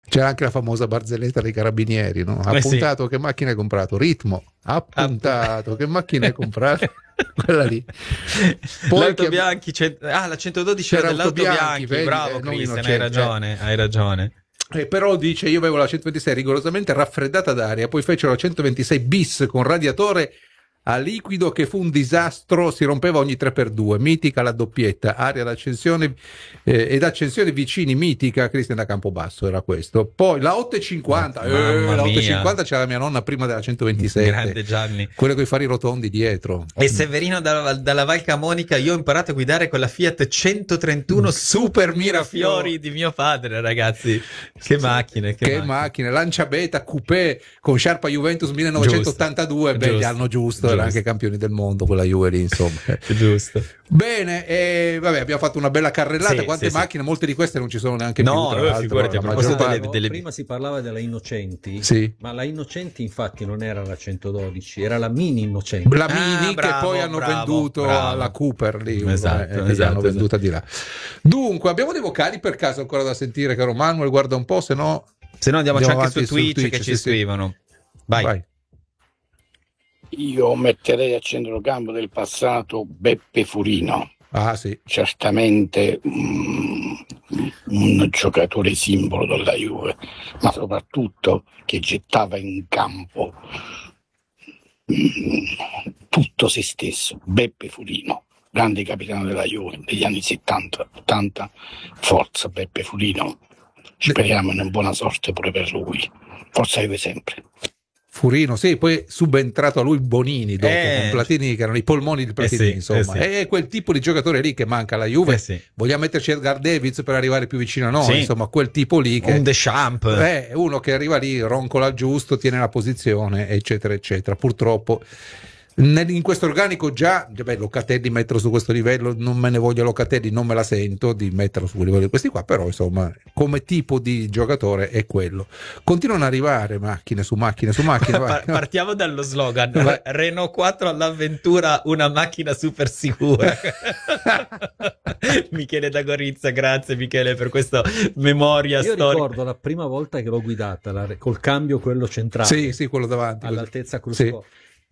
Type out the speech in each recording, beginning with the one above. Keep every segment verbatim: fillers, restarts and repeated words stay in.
C'era anche la famosa barzelletta dei carabinieri, no? Ha Eh, puntato, che macchina hai comprato? Ritmo. Ha puntato, che macchina hai comprato? Quella lì. Poi L'auto che... Bianchi, cent... ah, la centododici era C'era dell'auto Autobianchi, Bianchi, vedi? bravo Eh, noi Cristian, hai innocenti, ragione, hai ragione. Eh, però dice io avevo la centoventisei rigorosamente raffreddata d'aria, poi fecero la centoventisei bis con radiatore a liquido che fu un disastro, si rompeva ogni tre per due, mitica la doppietta, aria d'accensione eh, ed accensione vicini, mitica Cristian da Campobasso, era questo. Poi la ottocentocinquanta, eh, Mamma la mia. ottocentocinquanta c'era la mia nonna prima della centoventisette, Grande Gianni. quelle con i fari rotondi dietro. E Severino dalla, dalla Val Camonica, io ho imparato a guidare con la Fiat centotrentuno Super Mirafiori di mio padre, ragazzi. Che macchine, che, Che macchine. macchine, Lancia Beta Coupé con Sciarpa Juventus millenovecentottantadue, Giusto, beh, gli giusto, hanno giusto, giusto. era anche campioni del mondo quella Juve lì, insomma. Giusto. Bene, e vabbè, abbiamo fatto una bella carrellata. Sì, Quante sì, macchine? Molte di queste non ci sono neanche No, più. Tra eh, l'altro, figurati, a la proposito maggior delle- parte- delle- Prima si parlava della Innocenti, Sì. ma la Innocenti infatti non era la centododici, era la Mini Innocenti. La Ah, Mini bravo, che poi hanno bravo, venduto bravo. alla Cooper lì, Esatto, eh, che gli esatto, hanno venduta di là. Dunque, abbiamo dei vocali per caso ancora da sentire, caro Manuel? Guarda un po', se no Se no andiamo, Andiamo anche su avanti su Twitch, Twitch, che ci sì, sì. scrivono. Vai. vai. Io metterei a centrocampo del passato Beppe Furino, Ah, sì. certamente mm, un giocatore simbolo della Juve, ma soprattutto che gettava in campo mm, tutto se stesso. Beppe Furino, grande capitano della Juve degli anni settanta ottanta, forza Beppe Furino, speriamo in una buona sorte pure per lui, forza Juve sempre. Furino, sì, poi subentrato a lui Bonini dopo, Eh, con Platini che erano i polmoni di Platini, eh sì, insomma. eh sì. È quel tipo di giocatore lì che manca alla Juve. Eh sì. Vogliamo metterci Edgar Davids per arrivare più vicino a noi, Sì. insomma, quel tipo lì che Un Deschamps. è uno che arriva lì, roncola il giusto, tiene la posizione, eccetera, eccetera. Purtroppo nel- in questo organico già, beh, Locatelli metterlo su questo livello, non me ne voglio Locatelli, non me la sento di metterlo su quel livello di questi qua, però insomma come tipo di giocatore è quello. Continuano ad arrivare macchine su macchine su macchine. vai. Par- partiamo dallo slogan: Vai. Renault quattro all'avventura, una macchina super sicura. Michele da Gorizia, grazie Michele per questa memoria Io storica. ricordo la prima volta che l'ho guidata la- col cambio quello centrale Sì, sì, quello davanti. così. all'altezza Sì. Crusco.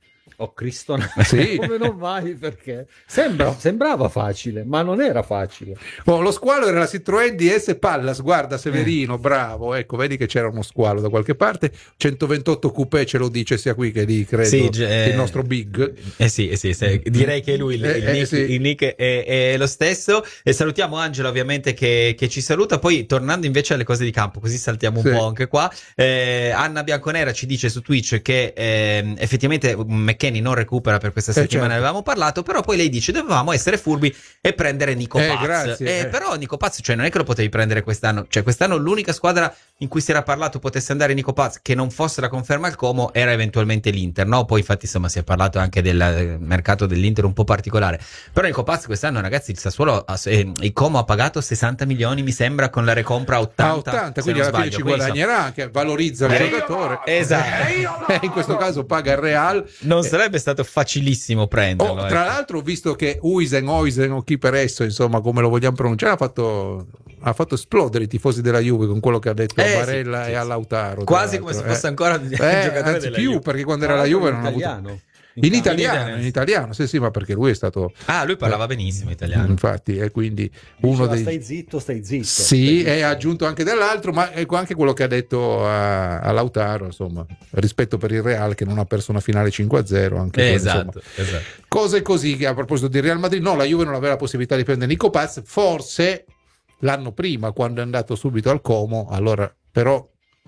Oh Cristo, Sì. come non vai, perché Sembra- sembrava facile, ma non era facile. Oh, lo squalo era la Citroën D S Pallas, guarda Severino, bravo, ecco, vedi che c'era uno squalo da qualche parte. centoventotto Coupé ce lo dice sia qui che lì, credo, Sì, ge- il nostro Big. Eh sì, eh sì, se- direi che lui il, Eh, il eh, nick, sì. il nick è, è lo stesso. E salutiamo Angela ovviamente che, che ci saluta. Poi tornando invece alle cose di campo, così saltiamo un Sì. po' anche qua. Eh, Anna Bianconera ci dice su Twitch che ehm, effettivamente McKennie non recupera per questa Eh, settimana, certo. ne avevamo parlato, però poi lei dice dovevamo essere furbi e prendere Nico Eh, Paz. grazie, Eh, eh. Però Nico Paz, cioè non è che lo potevi prendere quest'anno, cioè quest'anno l'unica squadra in cui si era parlato potesse andare Nico Paz che non fosse la conferma al Como era eventualmente l'Inter, no? Poi infatti insomma si è parlato anche del eh, mercato dell'Inter un po' particolare, però Nico Paz quest'anno ragazzi il Sassuolo ha- eh, il Como ha pagato sessanta milioni mi sembra con la recompra a ottanta, A ottanta, se quindi non alla fine sbaglio. ci Quindi, guadagnerà, anche valorizza il Eh, giocatore. esatto. Eh, in questo caso paga il Real. non sarebbe stato facilissimo prenderlo. Oh, tra ecco. l'altro ho visto che Uisen, Oisen o chi per esso, insomma, come lo vogliamo pronunciare, ha fatto, ha fatto esplodere i tifosi della Juve con quello che ha detto Eh, a Barella sì, e sì, a sì. Lautaro. tra Quasi come se l'altro, fosse eh. ancora un Eh, giocatore anzi della più, Juve. perché quando era la Juve non ha avuto... italiano. In In italiano, italiano. in italiano, sì sì, ma perché lui è stato... Ah, lui parlava benissimo italiano. Infatti, è quindi uno Diceva, dei... stai zitto, stai zitto. Sì, Stai è aggiunto anche dall'altro, ma ecco anche quello che ha detto a, a Lautaro, insomma, rispetto per il Real che non ha perso una finale cinque a zero, anche Eh, quello, esatto, insomma. esatto. Cose così, che a proposito di Real Madrid, no, la Juve non aveva la possibilità di prendere Nico Paz, forse l'anno prima quando è andato subito al Como, allora però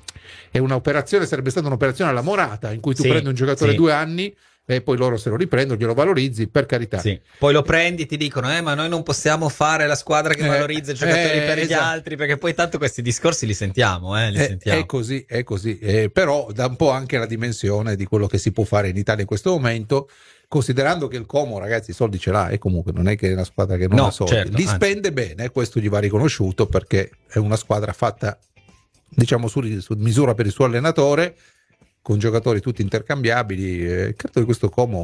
è un'operazione, sarebbe stata un'operazione alla Morata in cui tu Sì, prendi un giocatore sì. due anni e poi loro se lo riprendono, glielo valorizzi, per carità. Sì. Poi lo prendi e ti dicono eh ma noi non possiamo fare la squadra che Eh, valorizza i giocatori eh, per gli esatto. altri, perché poi tanto questi discorsi li sentiamo, eh, li È, sentiamo. è così, è così, Eh, però dà un po' anche la dimensione di quello che si può fare in Italia in questo momento, considerando che il Como, ragazzi, i soldi ce l'ha e comunque non è che è una squadra che non No, ha soldi, certo, li anzi. spende bene, questo gli va riconosciuto perché è una squadra fatta, diciamo, su, su misura per il suo allenatore, con giocatori tutti intercambiabili. Eh, credo che questo Como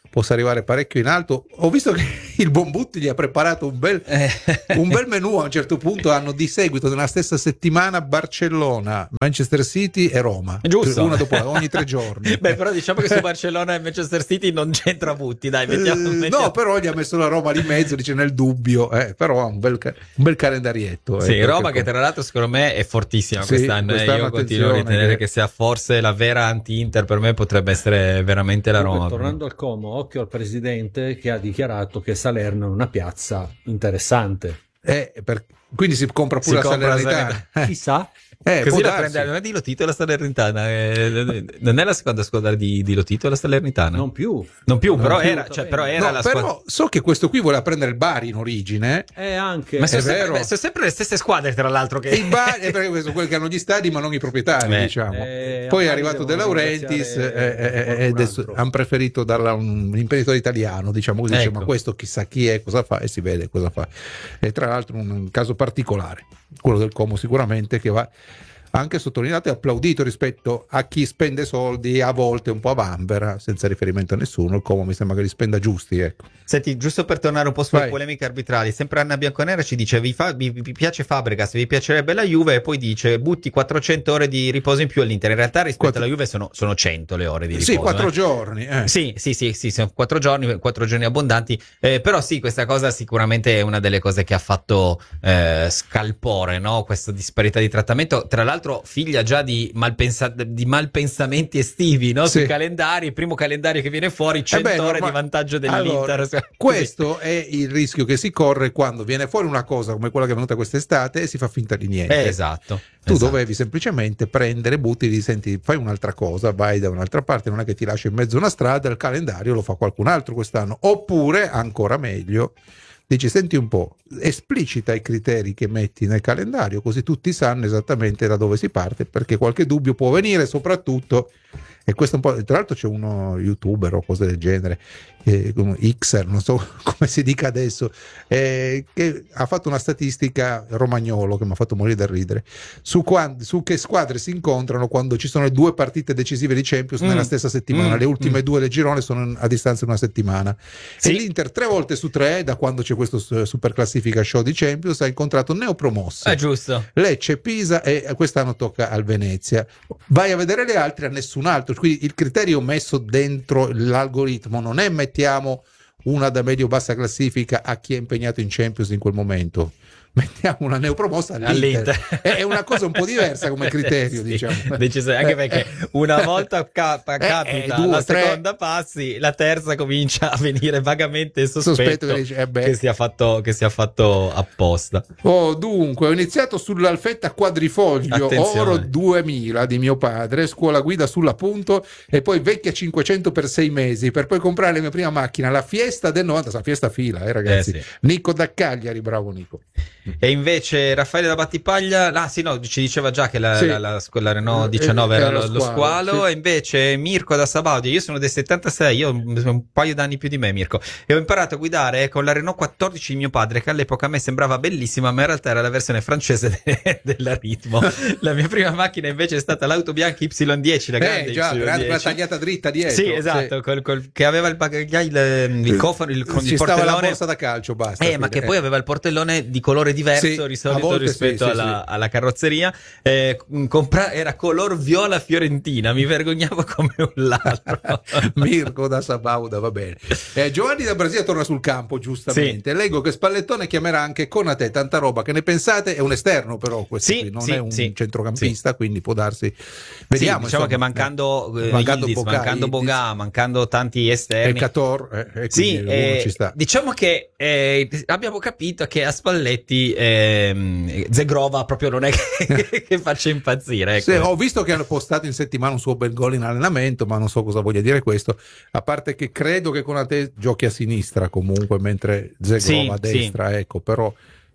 possa arrivare parecchio in alto. Ho visto che il Bombutti gli ha preparato un bel, un bel menù. A un certo punto hanno di seguito nella stessa settimana Barcellona, Manchester City e Roma, giusto, una dopo ogni tre giorni. Beh, però diciamo che su Barcellona e Manchester City non c'entra Butti, dai, mettiamo, mettiamo. No, però gli ha messo la Roma lì in mezzo, dice nel dubbio, eh, però ha un bel, un bel calendarietto. Sì, eh, Roma che tra l'altro secondo me è fortissima sì, quest'anno, eh. Io continuo a ritenere che... che sia forse la vera anti-Inter, per me potrebbe essere veramente la Roma. Tornando al Como, occhio al presidente che ha dichiarato che Salerno è una piazza interessante. Eh, per... Quindi si compra pure si la compra Salernitana. La Chissà. Eh, Così la darsi. prende, non è di Lotito la Salernitana, eh, non è la seconda squadra di, di Lotito la Salernitana? Non più. Non più, non però, più, era, cioè, però era no, la però squadra. so che questo qui voleva prendere il Bari in origine. È anche. Ma sono è sempre, vero. beh, sono sempre le stesse squadre, tra l'altro. Che... E il Bari è perché sono quelli che hanno gli stadi, ma non i proprietari, Beh, diciamo. eh, Poi è a arrivato Bari De Laurentiis devono e ringraziare adesso qualcun hanno preferito darla a un imprenditore italiano, diciamo così. Ecco. Dice, ma questo chissà chi è, cosa fa, e si vede cosa fa. E tra l'altro un caso particolare, quello del Como sicuramente, che va anche sottolineato e applaudito rispetto a chi spende soldi a volte un po' a vanvera, senza riferimento a nessuno. Il Como mi sembra che li spenda giusti, ecco. Senti, giusto per tornare un po' sulle Vai. polemiche arbitrali, sempre Anna Bianconera ci dice vi, fa, vi, vi piace Fabregas, vi piacerebbe la Juve, e poi dice butti quattrocento ore di riposo in più all'Inter. In realtà rispetto Quattro... alla Juve sono, sono cento le ore di riposo. Sì, quattro eh. giorni. Eh. Sì, sì, sì, sì, sono quattro giorni, quattro giorni abbondanti, eh, però sì, questa cosa sicuramente è una delle cose che ha fatto eh, scalpore, no? Questa disparità di trattamento, tra l'altro figlia già di, malpensa- di malpensamenti estivi, no? Sì. Sui calendari, il primo calendario che viene fuori, cento Eh beh, ore norma- di vantaggio dell'Inter. Allora, questo è il rischio che si corre quando viene fuori una cosa come quella che è venuta quest'estate e si fa finta di niente. Eh, esatto. Tu esatto. dovevi semplicemente prendere, butti, di senti, fai un'altra cosa, vai da un'altra parte, non è che ti lasci in mezzo a una strada, il calendario lo fa qualcun altro quest'anno. Oppure, ancora meglio, dici, senti un po', esplicita i criteri che metti nel calendario, così tutti sanno esattamente da dove si parte, perché qualche dubbio può venire, soprattutto, e questo un po', tra l'altro c'è uno youtuber o cose del genere, eh, Xer, non so come si dica adesso, eh, che ha fatto una statistica, Romagnolo, che mi ha fatto morire da ridere, su, quando, su che squadre si incontrano quando ci sono le due partite decisive di Champions mm. nella stessa settimana. Mm. Le ultime mm. due del girone sono a distanza di una settimana. Sì. E l'Inter tre volte su tre, da quando c'è questo super classifica show di Champions, ha incontrato neopromosse. È giusto. Lecce, Pisa, e quest'anno tocca al Venezia. Vai a vedere le altre, a nessun altro. Quindi il criterio messo dentro l'algoritmo non è mettiamo una da medio-bassa classifica a chi è impegnato in Champions in quel momento, mettiamo una neopromossa all'Inter. all'Inter. È una cosa un po' diversa come criterio, sì, diciamo. Deciso, anche perché una volta cap- capita eh, due, la tre... seconda passi, la terza comincia a venire vagamente sospetto, sospetto che, dice, eh che, sia fatto, che sia fatto apposta. Oh, dunque, ho iniziato sull'Alfetta Quadrifoglio. Attenzione. Oro duemila di mio padre, scuola guida sull'appunto, e poi vecchia cinquecento per sei mesi, per poi comprare la mia prima macchina, la Fiesta del novanta, la Fiesta fila, eh ragazzi. Eh, sì. Nico da Cagliari, bravo Nico. E invece Raffaele da Battipaglia, ah sì, no, ci diceva già che la, sì. la, la, la Renault diciannove era, era lo, lo squalo, sì. E invece Mirko da Sabaudia, io sono del settantasei, io ho un paio d'anni più di me, Mirko, e ho imparato a guidare con la Renault quattordici di mio padre, che all'epoca a me sembrava bellissima, ma in realtà era la versione francese de- della Ritmo. La mia prima macchina invece è stata l'auto bianca Y dieci, la grande eh, già, Y dieci. La tagliata dritta dietro. Sì, esatto, sì. Col, col, che aveva il bagagliaio, il, il cofano, il, con ci il portellone. Stava la borsa da calcio, basta. Eh, ma che eh. poi aveva il portellone di colore diverso, sì, risolito rispetto sì, alla, sì. alla carrozzeria. Eh, compra- era color viola fiorentina, mi vergognavo come un ladro. Mirko da Sabauda, va bene. Eh, Giovanni da Brasile torna sul campo, giustamente. Sì. Leggo che Spallettone chiamerà anche Konate, tanta roba, che ne pensate? È un esterno, però questo sì, qui non sì, è un sì. centrocampista, sì. quindi può darsi. Vediamo. Sì, diciamo insomma, che mancando eh, mancando Yildiz, Boga, mancando Boga, mancando tanti esterni. E Cator, eh, sì, eh, ci sta. Diciamo che eh, abbiamo capito che a Spalletti eh, Zegrova proprio non è che, che faccia impazzire. Ecco. Sì, ho visto che hanno postato in settimana un suo bel gol in allenamento, ma non so cosa voglia dire questo, a parte che credo che Konate giochi a sinistra comunque, mentre Zegrova sì, a destra, sì. ecco, però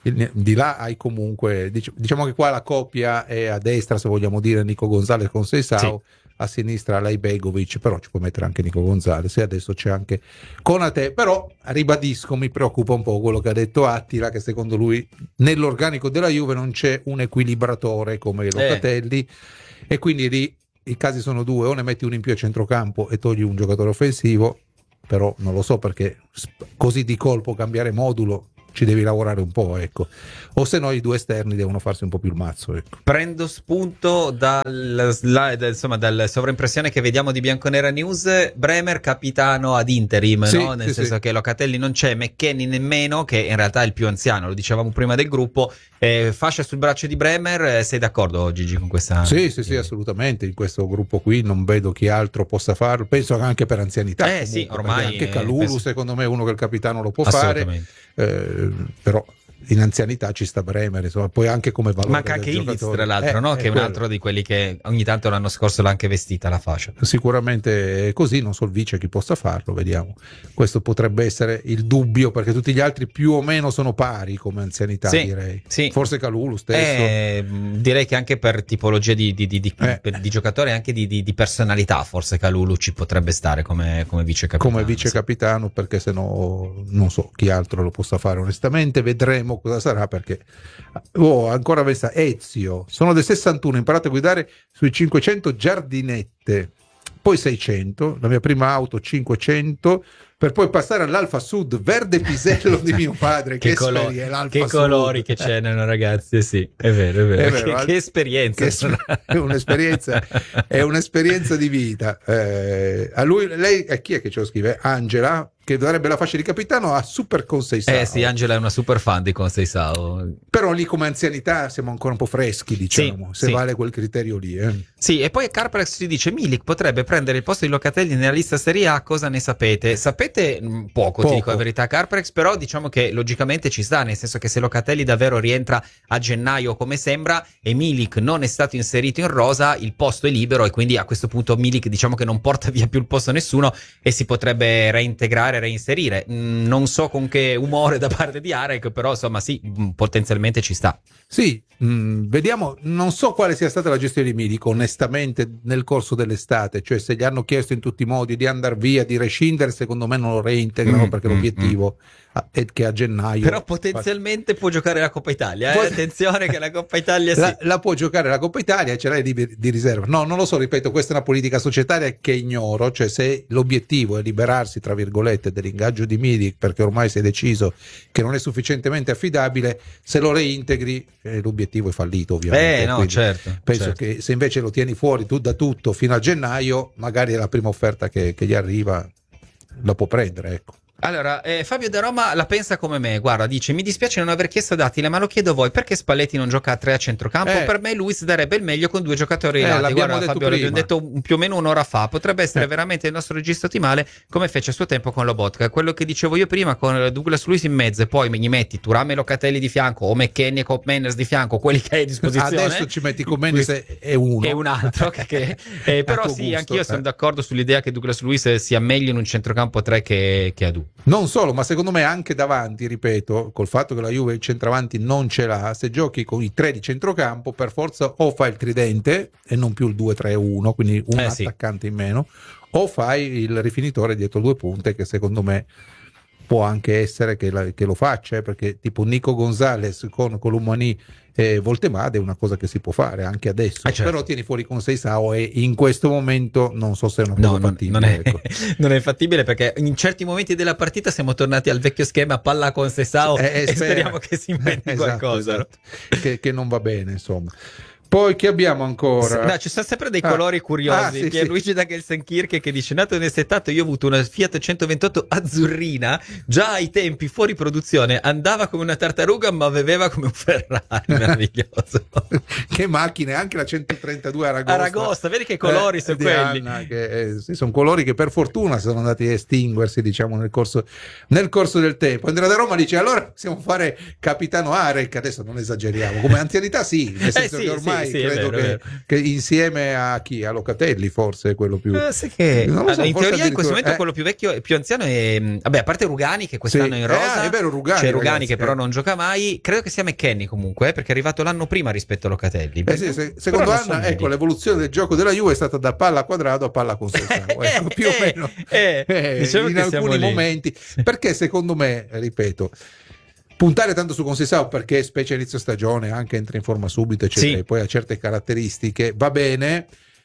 di là hai comunque, diciamo che qua la coppia è a destra, se vogliamo dire, Nico Gonzalez con Seisao, sì. a sinistra lei Begovic, però ci può mettere anche Nico Gonzalez, e adesso c'è anche Konate. Però ribadisco, mi preoccupa un po' quello che ha detto Attila, che secondo lui nell'organico della Juve non c'è un equilibratore come Locatelli, eh. e quindi lì i casi sono due: o ne metti uno in più a centrocampo e togli un giocatore offensivo, però non lo so perché così di colpo cambiare modulo ci devi lavorare un po', ecco, o se no i due esterni devono farsi un po' più il mazzo, ecco. Prendo spunto dal, la, da, insomma, dal sovraimpressione che vediamo di Bianconera News. Bremer capitano ad interim, sì, no? Nel sì, senso sì. che Locatelli non c'è, McKennie nemmeno, che in realtà è il più anziano, lo dicevamo prima del gruppo. Eh, fascia sul braccio di Bremer, eh, sei d'accordo Gigi con questa? Sì, sì, sì, assolutamente. In questo gruppo qui non vedo chi altro possa farlo. Penso anche per anzianità. Eh, sì, comunque, ormai, anche eh, Kalulu, penso- secondo me, è uno che il capitano lo può fare. Assolutamente. Eh, però in anzianità ci sta Bremer, insomma, poi anche come valore. Manca anche del Ildiz, giocatore. tra l'altro, Eh, no? è Che è un quello. altro di quelli che ogni tanto l'anno scorso l'ha anche vestita la fascia. Sicuramente è così, non so il vice chi possa farlo, vediamo. Questo potrebbe essere il dubbio, perché tutti gli altri più o meno sono pari come anzianità, Sì, direi. sì. Forse Kalulu stesso. Eh, direi che anche per tipologia di, di, di, di, Eh. per- di giocatore e anche di, di, di personalità, forse Kalulu ci potrebbe stare come, come vice capitano. come vice sì. capitano, perché se no non so chi altro lo possa fare onestamente. Vedremo cosa sarà, perché oh, ancora questa Ezio, sono del sessantuno, ho imparato a guidare sui cinquecento giardinette, poi seicento, la mia prima auto cinquecento, per poi passare all'Alfa Sud verde pisello di mio padre. Che, che, colo- sferi- è l'Alfa che Sud. colori che c'erano, ragazzi, sì, è vero, è vero, È vero, che, al- che esperienza, che è un'esperienza, è un'esperienza di vita. Eh, a lui, lei, a chi è che ce lo scrive? Angela, che darebbe la fascia di capitano a Super Conseisao. Eh sì, Angela è una super fan di Conseisao. Però lì come anzianità siamo ancora un po' freschi, diciamo, Sì, se sì. vale quel criterio lì. Eh. Sì, e poi Carprex ci dice Milik potrebbe prendere il posto di Locatelli nella lista Serie A, cosa ne sapete? Sapete mh, poco, Poco. ti dico la verità Carprex, però diciamo che logicamente ci sta, nel senso che se Locatelli davvero rientra a gennaio come sembra e Milik non è stato inserito in rosa, il posto è libero e quindi a questo punto Milik diciamo che non porta via più il posto a nessuno e si potrebbe reintegrare, reinserire. Mm, non so con che umore da parte di Arek, però insomma sì, mm, potenzialmente ci sta. Sì, mh, vediamo, non so quale sia stata la gestione di Milik onestamente nel corso dell'estate, cioè se gli hanno chiesto in tutti i modi di andare via, di rescindere, secondo me non lo reintegrano Mm, perché mm, l'obiettivo a- è che a gennaio... Però potenzialmente può giocare la Coppa Italia, eh? Poi- Attenzione che la Coppa Italia sì. La, la può giocare la Coppa Italia e ce l'hai di, di riserva. No, non lo so, ripeto, questa è una politica societaria che ignoro, cioè se l'obiettivo è liberarsi, tra virgolette, dell'ingaggio di Milik perché ormai si è deciso che non è sufficientemente affidabile, se lo reintegri eh, l'obiettivo è fallito ovviamente. Eh no, Quindi certo. penso certo. che se invece lo tieni fuori tu da tutto fino a gennaio, magari è la prima offerta che, che gli arriva, la può prendere, ecco. Allora, eh, Fabio da Roma la pensa come me, guarda, dice, mi dispiace non aver chiesto Dattile, ma lo chiedo a voi, perché Spalletti non gioca a tre a centrocampo? Eh. Per me Luis darebbe il meglio con due giocatori ai Eh, lati, l'abbiamo guarda detto Fabio, l'abbiamo prima. detto un- più o meno un'ora fa, potrebbe essere Eh. veramente il nostro registro ottimale, come fece a suo tempo con Lobotka, quello che dicevo io prima con Douglas Luiz in mezzo e poi gli metti Thuram e Locatelli di fianco o McKennie e Cop Manners di fianco, quelli che hai a disposizione. Adesso ci metti Comenes e e uno. E un altro che, che- eh, però A tuo sì, gusto, anch'io sono eh. d'accordo sull'idea che Douglas Luiz sia meglio in un centrocampo tre che, che a due. Non solo, ma secondo me anche davanti, ripeto, col fatto che la Juve il centravanti non ce l'ha, se giochi con i tre di centrocampo per forza o fai il tridente e non più il due tre uno, quindi un Eh, sì. attaccante in meno, o fai il rifinitore dietro due punte, che secondo me può anche essere che, la- che lo faccia, eh, perché tipo Nico Gonzalez con Colomani e Voltemade è una cosa che si può fare anche adesso, Eh, certo. però tieni fuori con Seisao e in questo momento non so se è una cosa No, non, fattibile, non è, ecco. non è fattibile perché in certi momenti della partita siamo tornati al vecchio schema palla con Sessao Eh, eh, e spera. speriamo che si inventi Esatto, qualcosa. no? esatto. Che, che non va bene, insomma. Poi che abbiamo ancora? No, ci sono sempre dei Ah. colori curiosi. Ah, sì, Pierluigi sì. da Gelsenkirchen che dice: nato nel settanta, io ho avuto una Fiat centoventotto azzurrina. Già ai tempi fuori produzione andava come una tartaruga, ma beveva come un Ferrari. Meraviglioso. Che macchine, anche la centotrentadue Aragosta. Aragosta, vedi che colori Eh, sono di quelli. Anna, che, eh, sì, sono colori che per fortuna sono andati a estinguersi, diciamo, nel corso, nel corso del tempo. Andrea da Roma dice: allora possiamo fare capitano Arek, adesso non esageriamo, come anzianità sì, nel senso Eh, sì, che ormai sì, sì, è credo vero, è che, vero. che insieme a chi? A Locatelli forse è quello più... Eh, sai che Non lo so, allora, in forse teoria in questo addirittura- momento eh. quello più vecchio e più anziano è mh, vabbè, a parte Rugani che quest'anno Sì. è in rosa. Eh, ah, è vero, Rugani, c'è Rugani ragazzi, che però eh. non gioca mai, credo che sia McKennie comunque, eh, perché è arrivato l'anno prima rispetto a Locatelli. Eh sì, se- secondo Però non Anna, so ecco, dire. l'evoluzione del gioco della Juve è stata da palla a quadrato a palla con Seisao, ecco, più o Eh, meno eh, eh, diciamo in che siamo alcuni lì. momenti, perché secondo me, ripeto, puntare tanto su Conceição perché specie inizio stagione anche entra in forma subito eccetera, Sì. e poi ha certe caratteristiche, va bene,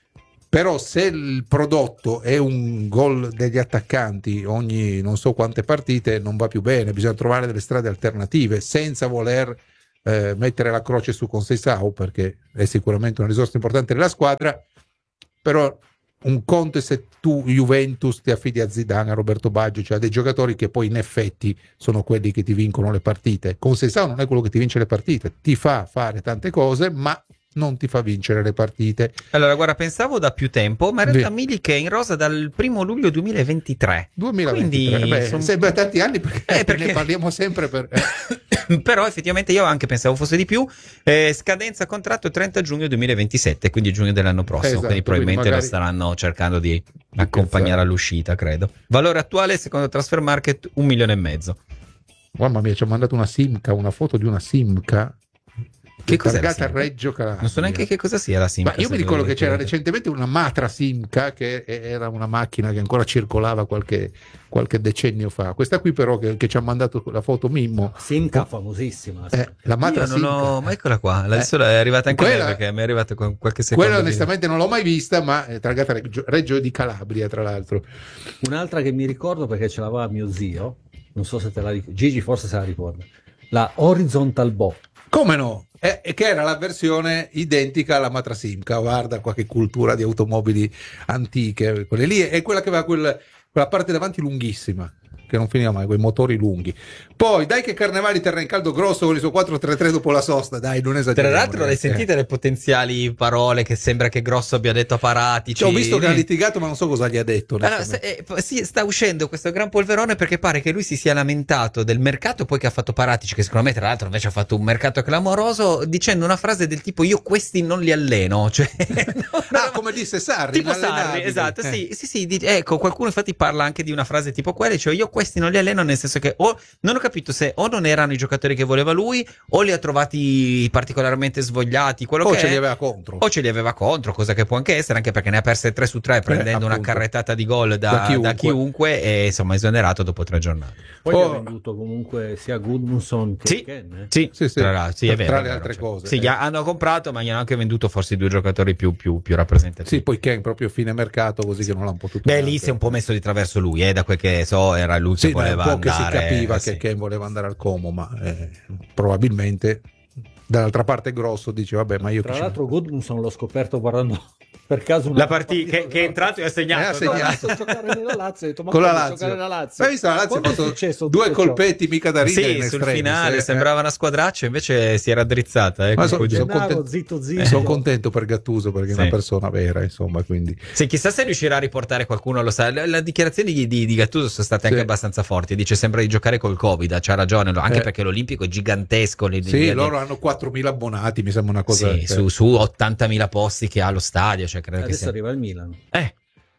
Però se il prodotto è un gol degli attaccanti ogni non so quante partite, non va più bene, bisogna trovare delle strade alternative senza voler eh, mettere la croce su Conceição, perché è sicuramente una risorsa importante della squadra, però un conto è se tu Juventus ti affidi a Zidane, a Roberto Baggio, cioè a dei giocatori che poi in effetti sono quelli che ti vincono le partite. Conceição non è quello che ti vince le partite, ti fa fare tante cose ma non ti fa vincere le partite. Allora guarda, pensavo da più tempo, ma in realtà Sì. Milik è in rosa dal primo luglio duemilaventitré. duemilaventitré, Quindi, beh, son- sembra tanti anni perché, Eh, perché- ne parliamo sempre per... Però effettivamente io anche pensavo fosse di più. Eh, scadenza contratto trenta giugno duemilaventisette, quindi giugno dell'anno prossimo, Esatto, quindi probabilmente quindi lo magari- staranno cercando di accompagnare piazzare. all'uscita, credo. Valore attuale secondo Transfer Market un milione e mezzo. Mamma mia, ci ha mandato una Simca, una foto di una Simca Che cos'è la targata a Simca? Reggio Calabria. Non so neanche che cosa sia la Simca. Ma io mi se ricordo devo che c'era dire. recentemente una Matra Simca, che era una macchina che ancora circolava qualche, qualche decennio fa. Questa qui però che, che ci ha mandato la foto Mimmo, Simca famosissima. eh, la Matra Io non Simca. ho... Ma eccola qua, adesso è arrivata anche Quella- a me perché mi è arrivata con qualche secondo. Quella di- onestamente non l'ho mai vista, ma è targata Reggio, Reggio di Calabria, tra l'altro. Un'altra che mi ricordo perché ce l'aveva mio zio, non so se te la ricordi, Gigi forse se la ricorda, la Horizontal Bow. Come no? Eh, che era la versione identica alla Matra Simca. Guarda qua che cultura di automobili antiche, quelle lì, è quella che aveva quel, quella parte davanti lunghissima, che non finiva mai, quei motori lunghi. Poi dai che Carnevali terrà in caldo grosso con i suoi quattro tre tre dopo la sosta, dai, non Tra esageriamo. l'altro, le ragazzi, sentite le potenziali parole che sembra che Grosso abbia detto a Paratici? Cioè, ho visto che ha litigato, ma non so cosa gli ha detto. Allora, se- eh, p- sì, sta uscendo questo gran polverone perché pare che lui si sia lamentato del mercato poi che ha fatto Paratici, che secondo me tra l'altro invece ha fatto un mercato clamoroso, dicendo una frase del tipo io questi non li alleno, cioè no, no, Ah, come disse Sarri, tipo Sarri, inallenabili. esatto, Eh. sì, sì, sì, dice- ecco, qualcuno infatti parla anche di una frase tipo quella, cioè io questi non li alleno, nel senso che o non ho capito se o non erano i giocatori che voleva lui o li ha trovati particolarmente svogliati, quello O che ce è, li aveva contro. o ce li aveva contro, cosa che può anche essere, anche perché ne ha perse tre su tre prendendo una appunto. carrettata di gol da, Da chiunque. da chiunque e insomma esonerato dopo tre giornate. Poi Oh. ha venduto comunque sia Gudmundsson che Sì. Ken. eh. Sì, Sì, sì. tra, l'altro, sì, è Tra vero, le è vero, altre cioè. cose, Sì, eh. gli ha- hanno comprato, ma gli hanno anche venduto forse i due giocatori più, più, più rappresentativi. Sì, poi Ken proprio fine mercato, così che non l'ha potuto. Beh, neanche. lì si è un po' messo di traverso lui, eh, da quel che so, era lui Sì, che no, voleva un po' che si andare. capiva eh, che sì. Ken voleva andare al Como, ma eh, probabilmente dall'altra parte Grosso dice vabbè, ma io Tra chi l'altro Gudmundsson l'ho scoperto guardando per caso una La partita che, che è entrato e ha segnato. Eh, ha no? segnato. Ho visto giocare nella Lazio, ho detto, ma con la come Lazio. giocare nella Lazio? Hai visto la Lazio ha Quando è fatto successo due tutto ciò? colpetti mica da ridere Sì, in sul estremis, finale eh. sembrava una squadraccia, invece si era drizzata. Eh, Ma con so- Fuji. sono Gennaro, contento- zitto zitto. Sono contento per Gattuso perché è Sì. una persona vera, insomma, quindi Sì, chissà se riuscirà a riportare qualcuno, lo sa. Le, le dichiarazioni di, di, di Gattuso sono state Sì. anche abbastanza forti. Dice sempre di giocare col Covid, c'ha ragione, lo- anche Eh. perché l'Olimpico è gigantesco. le- sì, le- loro hanno quattromila abbonati, mi sembra una cosa sì, cioè, su, su ottantamila posti che ha lo stadio, cioè credo che Adesso sia. arriva il Milan. Eh.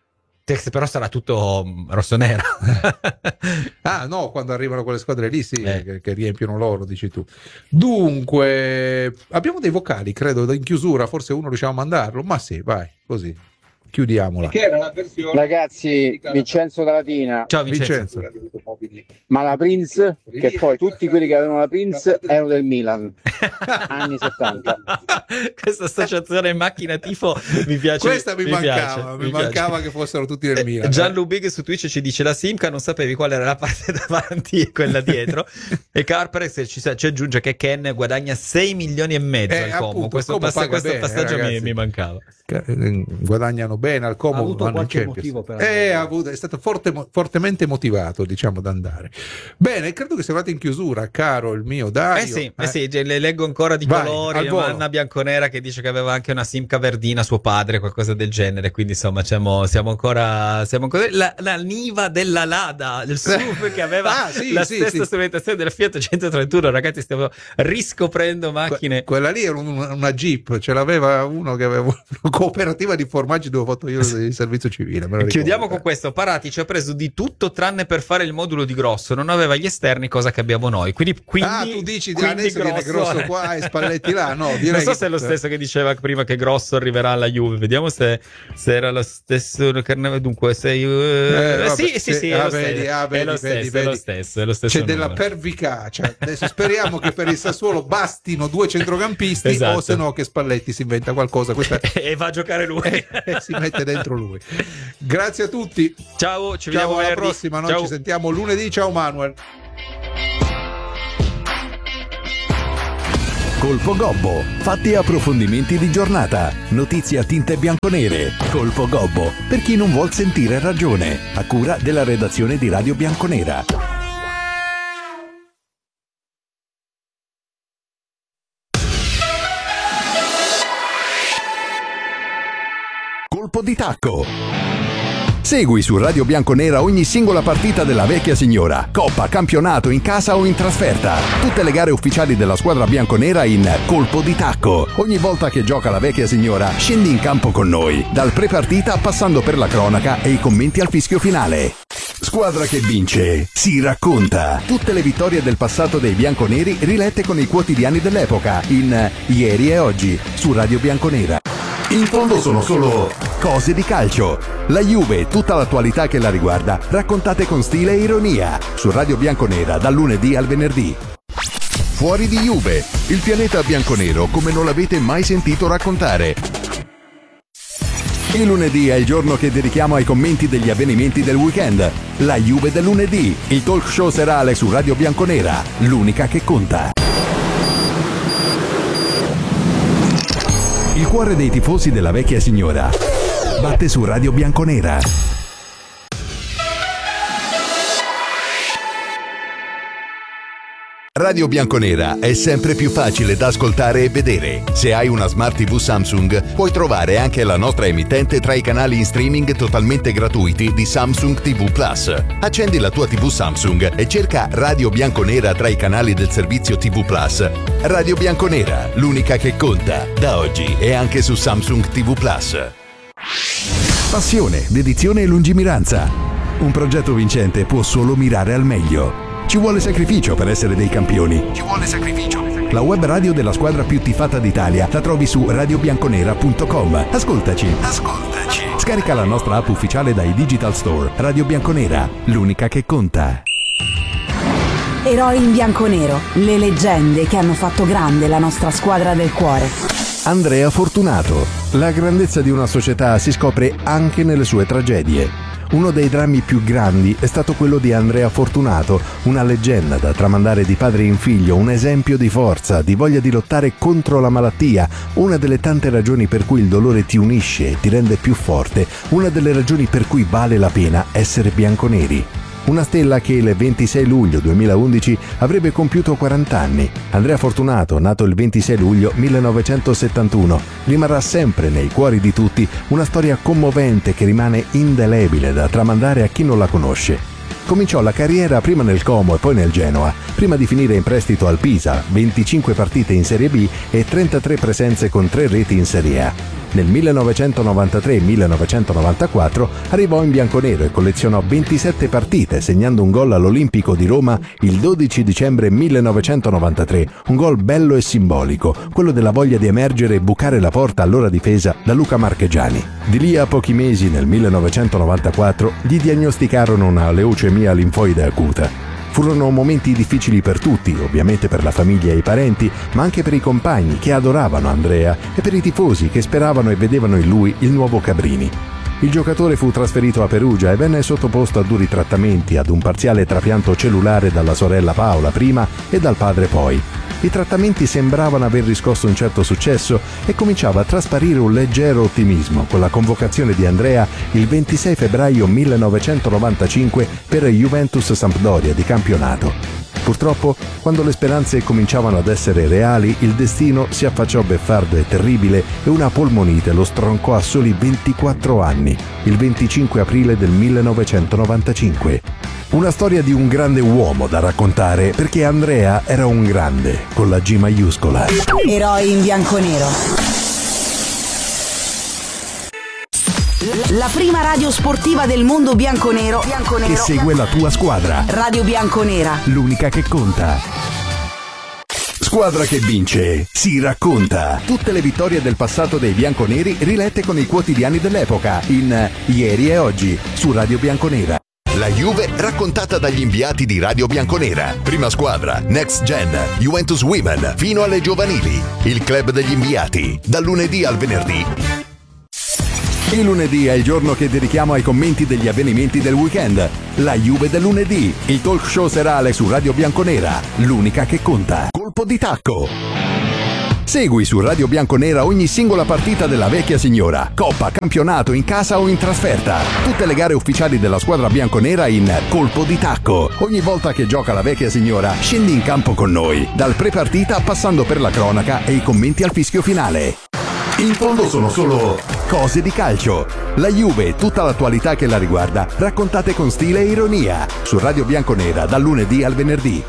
Te- Però sarà tutto mm, rossonero. Ah no, quando arrivano quelle squadre lì sì, Eh. che, che riempiono loro, dici tu. Dunque, abbiamo dei vocali, credo, in chiusura, forse uno riusciamo a mandarlo, ma sì, vai, così, chiudiamola. Che era la versione Ragazzi, Vincenzo da Latina, Ciao Vincenzo. Vincenzo. ma la Prince, che poi tutti quelli che avevano la Prince erano del Milan, anni settanta. Questa associazione macchina tifo mi piace. Questa mi, mancava, piace, mi, mi piace. mancava che fossero tutti nel Eh, Milan. Gianlu Big su Twitch ci dice la Simca non sapevi qual era la parte davanti e quella dietro e Carperex ci, ci aggiunge che Ken guadagna sei milioni e mezzo Eh, al Como. appunto, questo Como passa- paga questo bene, passaggio mi, ragazzi. mi mancava. Eh, guadagnano bene al Como, Ha avuto vanno in qualche Champions. motivo per Eh, andare. ha avuto- è stato forte- fortemente motivato, diciamo, ad andare. Bene, credo che sia arrivato in chiusura, caro il mio Dario. Eh sì, eh sì, ge- le leggo ancora di Vai, colori. al volo. Anna Bianconera che dice che aveva anche una Simca verdina, suo padre, qualcosa del genere. Quindi insomma siamo, siamo ancora. Siamo ancora la, la Niva della Lada, del S U V che aveva Ah, sì, la sì, stessa sì. strumentazione del Fiat centotrentuno. Ragazzi, stiamo riscoprendo macchine. Que- quella lì era un- una Jeep, ce l'aveva uno che aveva una cooperativa di formaggi dove ho fatto io il servizio civile. me lo ricordo. Chiudiamo con questo. Parati ci ha preso di tutto tranne per fare il modulo di Grosso, non aveva gli esterni, cosa che abbiamo noi. Quindi, quindi Ah, tu dici quindi adesso viene Grosso qua e Spalletti là? No, direi non so che- se è lo stesso che diceva prima che Grosso arriverà alla Juve. Vediamo se, se era lo stesso carnevale. Dunque, sei. Eh, vabbè, sì, sì, sì, è ah, lo vedi, stesso. ah, È vedi, lo vedi, stesso, è lo vedi. stesso, è lo stesso C'è della numero. pervicacia. Adesso speriamo che per il Sassuolo bastino due centrocampisti Esatto. o se no che Spalletti si inventa qualcosa. Questa E va a giocare lui. Eh, eh, sì, mette dentro lui. Grazie a tutti. Ciao, ci Ciao, vediamo alla venerdì. prossima. Noi Ciao. ci sentiamo lunedì. Ciao Manuel. Colpo Gobbo, fatti e approfondimenti di giornata, notizie a tinte bianconere. Colpo Gobbo, per chi non vuol sentire ragione, a cura della redazione di Radio Bianconera. Colpo di tacco. Segui su Radio Bianconera ogni singola partita della vecchia signora, coppa, campionato, in casa o in trasferta. Tutte le gare ufficiali della squadra bianconera in colpo di tacco. Ogni volta che gioca la vecchia signora, scendi in campo con noi, dal pre-partita passando per la cronaca e i commenti al fischio finale. Squadra che vince, si racconta. Tutte le vittorie del passato dei bianconeri rilette con i quotidiani dell'epoca in Ieri e Oggi su Radio Bianconera. In fondo sono solo cose di calcio. La Juve e tutta l'attualità che la riguarda, raccontate con stile e ironia, su Radio Bianconera dal lunedì al venerdì. Fuori di Juve, il pianeta bianconero come non l'avete mai sentito raccontare. Il lunedì è il giorno che dedichiamo ai commenti degli avvenimenti del weekend. La Juve del lunedì, il talk show serale su Radio Bianconera, l'unica che conta. Il cuore dei tifosi della vecchia signora batte su Radio Bianconera. Radio Bianconera è sempre più facile da ascoltare e vedere. Se hai una Smart tivù Samsung, puoi trovare anche la nostra emittente tra i canali in streaming totalmente gratuiti di Samsung tivù Plus. Accendi la tua tivù Samsung e cerca Radio Bianconera tra i canali del servizio tivù Plus. Radio Bianconera, l'unica che conta, da oggi e anche su Samsung tivù Plus. Passione, dedizione e lungimiranza. Un progetto vincente può solo mirare al meglio. Ci vuole sacrificio per essere dei campioni. Ci vuole sacrificio. La web radio della squadra più tifata d'Italia la trovi su radio bianconera punto com. Ascoltaci. Ascoltaci. Scarica la nostra app ufficiale dai Digital Store. Radio Bianconera, l'unica che conta. Eroi in bianconero, le leggende che hanno fatto grande la nostra squadra del cuore. Andrea Fortunato. La grandezza di una società si scopre anche nelle sue tragedie. Uno dei drammi più grandi è stato quello di Andrea Fortunato, una leggenda da tramandare di padre in figlio, un esempio di forza, di voglia di lottare contro la malattia, una delle tante ragioni per cui il dolore ti unisce e ti rende più forte, una delle ragioni per cui vale la pena essere bianconeri. Una stella che il ventisei luglio duemilaundici avrebbe compiuto quaranta anni. Andrea Fortunato, nato il ventisei luglio millenovecentosettantuno, rimarrà sempre nei cuori di tutti una storia commovente che rimane indelebile da tramandare a chi non la conosce. Cominciò la carriera prima nel Como e poi nel Genoa, prima di finire in prestito al Pisa, venticinque partite in Serie B e trentatré presenze con tre reti in Serie A. Nel millenovecentonovantatré e millenovecentonovantaquattro arrivò in bianconero e collezionò ventisette partite, segnando un gol all'Olimpico di Roma il dodici dicembre millenovecentonovantatré, un gol bello e simbolico, quello della voglia di emergere e bucare la porta all'ora difesa da Luca Marchegiani. Di lì a pochi mesi, nel millenovecentonovantaquattro, gli diagnosticarono una leucemia linfoide acuta. Furono momenti difficili per tutti, ovviamente per la famiglia e i parenti, ma anche per i compagni che adoravano Andrea e per i tifosi che speravano e vedevano in lui il nuovo Cabrini. Il giocatore fu trasferito a Perugia e venne sottoposto a duri trattamenti, ad un parziale trapianto cellulare dalla sorella Paola prima e dal padre poi. I trattamenti sembravano aver riscosso un certo successo e cominciava a trasparire un leggero ottimismo con la convocazione di Andrea il ventisei febbraio millenovecentonovantacinque per Juventus Sampdoria di campionato. Purtroppo, quando le speranze cominciavano ad essere reali, il destino si affacciò beffardo e terribile e una polmonite lo stroncò a soli ventiquattro anni, il venticinque aprile del millenovecentonovantacinque. Una storia di un grande uomo da raccontare, perché Andrea era un grande, con la G maiuscola. Eroi in bianconero. La prima radio sportiva del mondo bianconero, bianconero Che segue la tua squadra. Radio Bianconera, L'unica che conta. Squadra che vince, si racconta. Tutte le vittorie del passato dei bianconeri rilette con i quotidiani dell'epoca in Ieri e Oggi su Radio Bianconera. La Juve raccontata dagli inviati di Radio Bianconera. Prima squadra, Next Gen, Juventus Women, fino alle giovanili. Il club degli inviati, dal lunedì al venerdì. Il lunedì è il giorno che dedichiamo ai commenti degli avvenimenti del weekend. La Juve del lunedì, il talk show serale su Radio Bianconera, l'unica che conta. Colpo di tacco. Segui su Radio Bianconera ogni singola partita della vecchia signora, coppa, campionato, in casa o in trasferta. Tutte le gare ufficiali della squadra bianconera in Colpo di tacco. Ogni volta che gioca la vecchia signora, scendi in campo con noi, dal pre-partita passando per la cronaca e i commenti al fischio finale. In fondo sono solo cose di calcio. La Juve, tutta l'attualità che la riguarda, raccontate con stile e ironia. Su Radio Bianconera, dal lunedì al venerdì.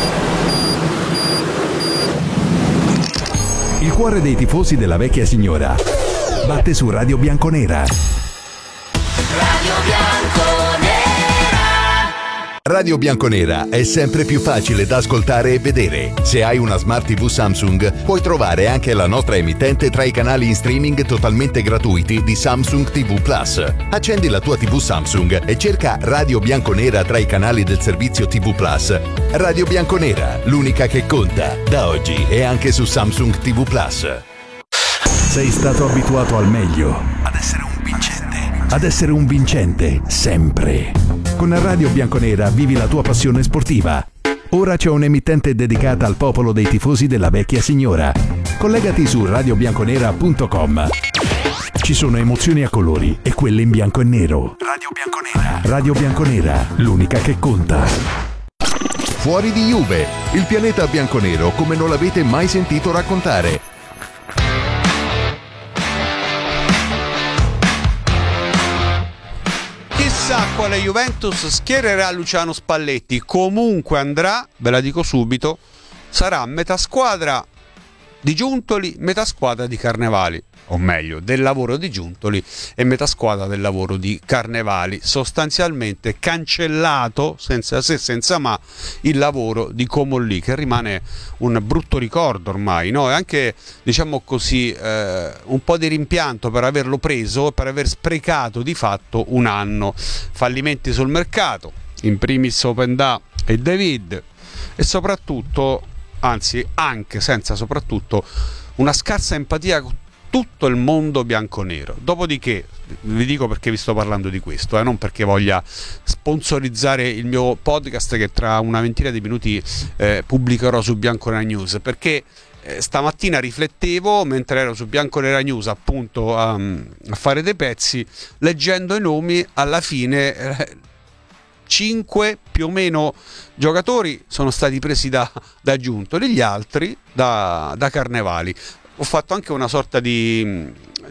Il cuore dei tifosi della vecchia signora batte su Radio Bianconera. Radio Bianconera. Radio Bianconera è sempre più facile da ascoltare e vedere. Se hai una Smart tivù Samsung, puoi trovare anche la nostra emittente tra i canali in streaming totalmente gratuiti di Samsung tivù Plus. Accendi la tua tivù Samsung e cerca Radio Bianconera tra i canali del servizio tivù Plus. Radio Bianconera, l'unica che conta, da oggi e anche su Samsung tivù Plus. Sei stato abituato al meglio, ad essere un vincente, ad essere un vincente sempre. Con Radio Bianconera vivi la tua passione sportiva. Ora c'è un'emittente dedicata al popolo dei tifosi della vecchia signora. Collegati su radio bianconera punto com. Ci sono emozioni a colori e quelle in bianco e nero. Radio Bianconera. Radio Bianconera, l'unica che conta. Fuori di Juve, il pianeta bianconero come non l'avete mai sentito raccontare. Chissà quale Juventus schiererà Luciano Spalletti. Comunque andrà, ve la dico subito, sarà metà squadra di Giuntoli, metà squadra di Carnevali, o meglio del lavoro di Giuntoli e metà squadra del lavoro di Carnevali. Sostanzialmente cancellato senza se senza ma il lavoro di Comolli, che rimane un brutto ricordo ormai, no? E anche, diciamo così, eh, un po' di rimpianto per averlo preso, per aver sprecato di fatto un anno. Fallimenti sul mercato, in primis Openda e David, e soprattutto, anzi anche senza soprattutto, una scarsa empatia con tutto il mondo bianconero. Dopodiché, vi dico perché vi sto parlando di questo, eh, non perché voglia sponsorizzare il mio podcast che tra una ventina di minuti eh, pubblicherò su Bianconera News, perché eh, stamattina riflettevo mentre ero su Bianconera News appunto a, a fare dei pezzi, leggendo i nomi. Alla fine eh, cinque più o meno giocatori sono stati presi da, da Giuntoli, gli altri da, da Carnevali. Ho fatto anche una sorta di,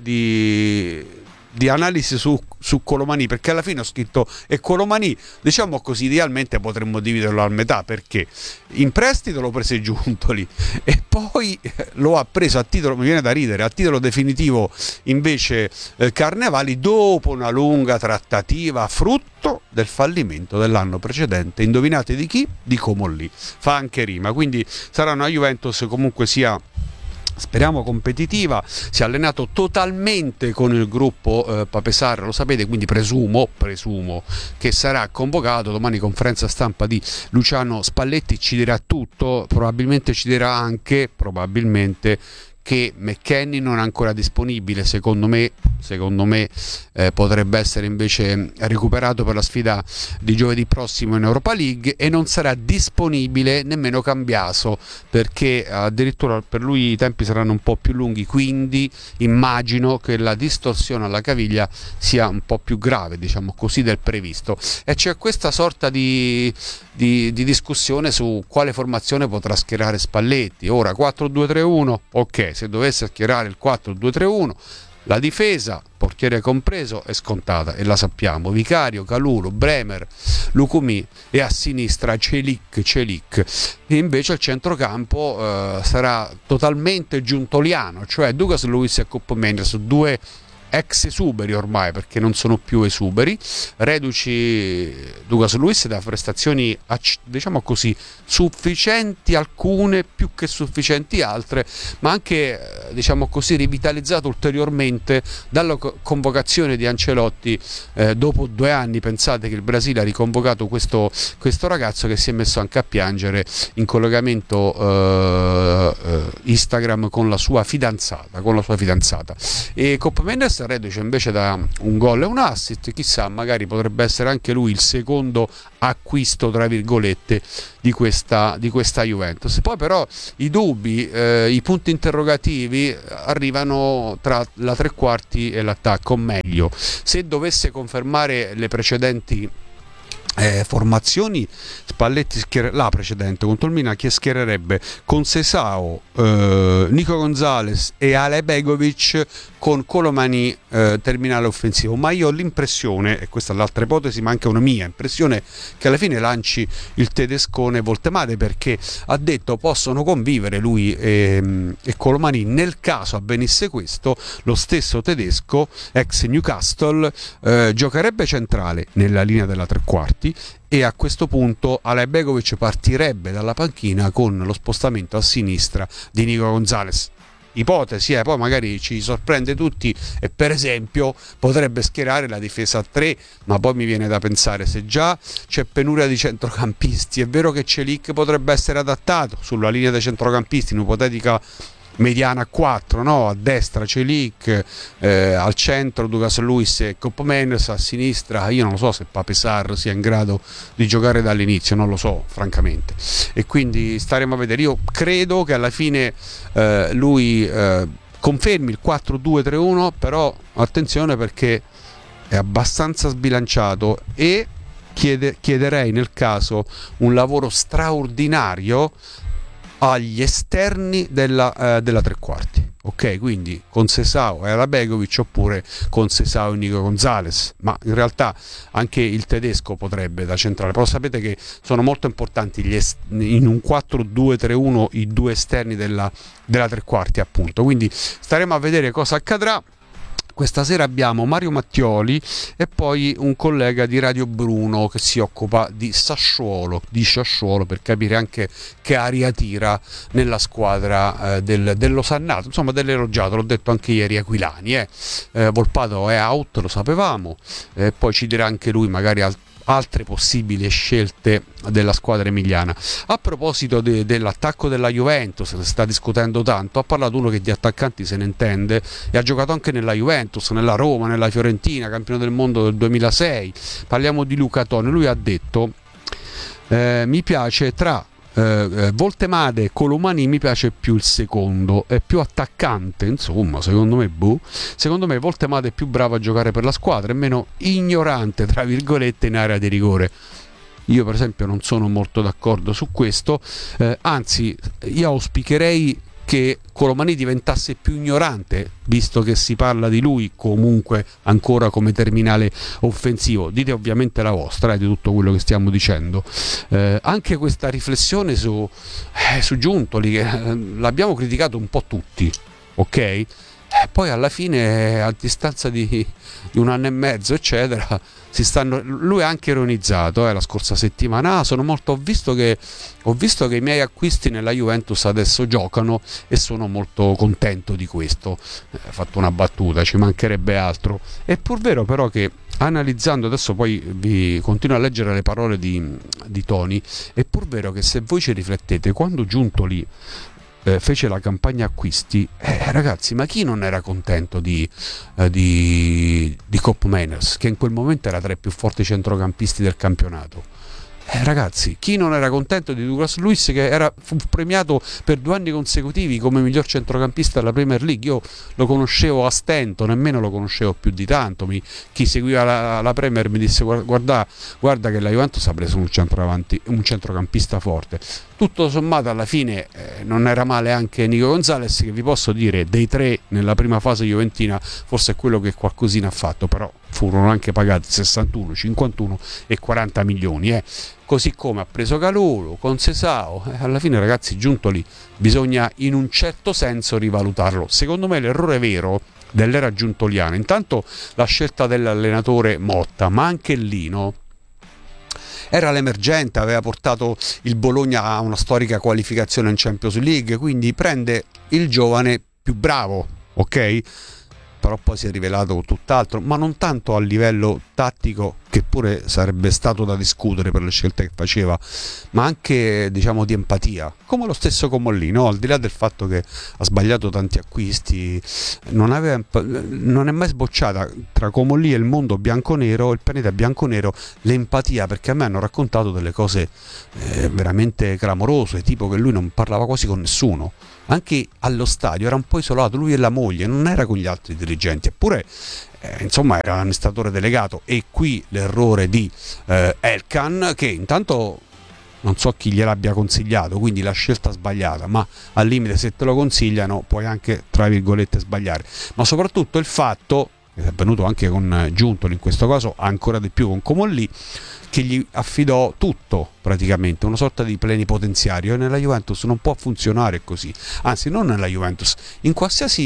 di, di analisi su, su Colomani, perché alla fine ho scritto e Colomani, diciamo così, idealmente potremmo dividerlo a metà, perché in prestito lo prese Giuntoli e poi lo ha preso a titolo, mi viene da ridere, a titolo definitivo invece eh, Carnevali, dopo una lunga trattativa frutto del fallimento dell'anno precedente. Indovinate di chi? Di Comolli. Fa anche rima, quindi sarà una Juventus comunque sia, speriamo, competitiva. Si è allenato totalmente con il gruppo eh, Papesarra, lo sapete, quindi presumo, presumo che sarà convocato. Domani conferenza stampa di Luciano Spalletti, ci dirà tutto, probabilmente ci dirà anche, probabilmente, che McKennie non è ancora disponibile. Secondo me, secondo me eh, potrebbe essere invece recuperato per la sfida di giovedì prossimo in Europa League, e non sarà disponibile nemmeno Cambiaso, perché addirittura per lui i tempi saranno un po' più lunghi, quindi immagino che la distorsione alla caviglia sia un po' più grave, diciamo così, del previsto, e c'è questa sorta di, di, di discussione su quale formazione potrà schierare Spalletti. Ora quattro due tre uno, ok, se dovesse schierare il quattro due tre uno, la difesa, portiere compreso, è scontata e la sappiamo: Vicario, Calulu, Bremer, Lucumi, e a sinistra Celic, Celic. E invece il centrocampo eh, sarà totalmente giuntoliano, cioè Douglas Luiz e Koopmeiners, due ex esuberi ormai, perché non sono più esuberi, reduci Douglas Luiz da prestazioni, diciamo così, sufficienti alcune, più che sufficienti altre, ma anche, diciamo così, rivitalizzato ulteriormente dalla convocazione di Ancelotti eh, dopo due anni. Pensate che il Brasile ha riconvocato questo, questo ragazzo, che si è messo anche a piangere in collegamento eh, eh, Instagram con la sua fidanzata, con la sua fidanzata. E Koopmeiners Alex, reduce invece da un gol e un assist, chissà, magari potrebbe essere anche lui il secondo acquisto tra virgolette di questa, di questa Juventus. Poi però i dubbi, eh, i punti interrogativi arrivano tra la tre quarti e l'attacco, o meglio, se dovesse confermare le precedenti Eh, formazioni, Spalletti schier- la precedente contro il Milan, che schiererebbe con Sesao, eh, Nico Gonzalez e Ale Begovic con Colomani eh, terminale offensivo. Ma io ho l'impressione, e questa è l'altra ipotesi ma anche una mia impressione, che alla fine lanci il tedescone Voltemade, perché ha detto possono convivere lui e, e Colomani. Nel caso avvenisse questo, lo stesso tedesco ex Newcastle eh, giocherebbe centrale nella linea della tre quarti, e a questo punto Ale Begovic partirebbe dalla panchina con lo spostamento a sinistra di Nico Gonzalez. Ipotesi, eh, poi magari ci sorprende tutti e per esempio potrebbe schierare la difesa a tre, ma poi mi viene da pensare, se già c'è penuria di centrocampisti, è vero che Celik potrebbe essere adattato sulla linea dei centrocampisti in un'ipotetica mediana a quattro, no? A destra Celik, eh, al centro Douglas Luiz e Koopmeiners, a sinistra io non lo so se Pape Sarr sia in grado di giocare dall'inizio, non lo so francamente, e quindi staremo a vedere. Io credo che alla fine eh, lui eh, confermi il quattro due tre uno, però attenzione perché è abbastanza sbilanciato, e chiede, chiederei nel caso un lavoro straordinario agli esterni della, eh, della tre quarti, ok? Quindi con Sesao e Alabegovic, oppure con Sesao e Nico Gonzalez, ma in realtà anche il tedesco potrebbe da centrale. Però sapete che sono molto importanti gli est- in un quattro due tre uno i due esterni della, della tre quarti, appunto. Quindi staremo a vedere cosa accadrà. Questa sera abbiamo Mario Mattioli e poi un collega di Radio Bruno che si occupa di Sassuolo, di Sassuolo, per capire anche che aria tira nella squadra eh, del, dell'Osannato, insomma dell'elogiato, l'ho detto anche ieri, Aquilani. Eh. Eh, Volpato è out, lo sapevamo, eh, poi ci dirà anche lui magari al- altre possibili scelte della squadra emiliana. A proposito de- dell'attacco della Juventus, ne sta discutendo tanto, ha parlato uno che di attaccanti se ne intende e ha giocato anche nella Juventus, nella Roma, nella Fiorentina, campione del mondo del duemilasei. Parliamo di Luca Toni. Lui ha detto eh, mi piace tra Eh, Voltemade e Colomani, mi piace più il secondo, è più attaccante, insomma, secondo me boh. secondo me Voltemade è più bravo a giocare per la squadra e meno ignorante tra virgolette in area di rigore. Io per esempio non sono molto d'accordo su questo, eh, anzi io auspicherei che Colomani diventasse più ignorante, visto che si parla di lui comunque ancora come terminale offensivo. Dite ovviamente la vostra eh, di tutto quello che stiamo dicendo. Eh, anche questa riflessione su, eh, su Giuntoli, che eh, l'abbiamo criticato un po' tutti, ok? Eh, poi alla fine, a distanza di, di un anno e mezzo eccetera, si stanno, lui ha anche ironizzato eh, la scorsa settimana. Ah, sono molto, ho visto che ho visto che i miei acquisti nella Juventus adesso giocano e sono molto contento di questo. Eh, ha fatto una battuta, ci mancherebbe altro. È pur vero però che, analizzando, adesso poi vi continuo a leggere le parole di, di Toni, è pur vero che se voi ci riflettete, quando Giuntoli Eh, fece la campagna acquisti, eh, ragazzi, ma chi non era contento di, eh, di, di Koopmeiners, che in quel momento era tra i più forti centrocampisti del campionato? Eh, ragazzi, chi non era contento di Douglas Luiz, che era, fu premiato per due anni consecutivi come miglior centrocampista della Premier League? Io lo conoscevo a stento, nemmeno lo conoscevo più di tanto. Mi, chi seguiva la, la Premier mi disse guarda, guarda che la Juventus ha preso un centroavanti, un centrocampista forte. Tutto sommato alla fine eh, non era male anche Nico Gonzalez, che vi posso dire dei tre nella prima fase juventina forse è quello che qualcosina ha fatto, però furono anche pagati sessantuno, cinquantuno e quaranta milioni, eh. Così come ha preso Calulu con Sesao. Eh, alla fine, ragazzi, Giuntoli bisogna in un certo senso rivalutarlo. Secondo me l'errore vero dell'era giuntoliana, intanto la scelta dell'allenatore Motta, ma anche Lino, era l'emergente, aveva portato il Bologna a una storica qualificazione in Champions League, quindi prende il giovane più bravo, ok? Però poi si è rivelato tutt'altro, ma non tanto a livello tattico che pure sarebbe stato da discutere per le scelte che faceva, ma anche diciamo di empatia, come lo stesso Comolli, no? Al di là del fatto che ha sbagliato tanti acquisti, non, aveva, non è mai sbocciata tra Comolli e il mondo bianconero, il pianeta bianconero, l'empatia, perché a me hanno raccontato delle cose eh, veramente clamorose, tipo che lui non parlava quasi con nessuno, anche allo stadio era un po' isolato, lui e la moglie, non era con gli altri dirigenti, eppure Eh, insomma era amministratore delegato. E qui l'errore di eh, Elkann, che intanto non so chi gliel'abbia consigliato, quindi la scelta sbagliata, ma al limite se te lo consigliano puoi anche tra virgolette sbagliare, ma soprattutto il fatto, che è avvenuto anche con Giuntoli in questo caso, ancora di più con Comolli, che gli affidò tutto praticamente, una sorta di plenipotenziario, e nella Juventus non può funzionare così, anzi non nella Juventus, in qualsiasi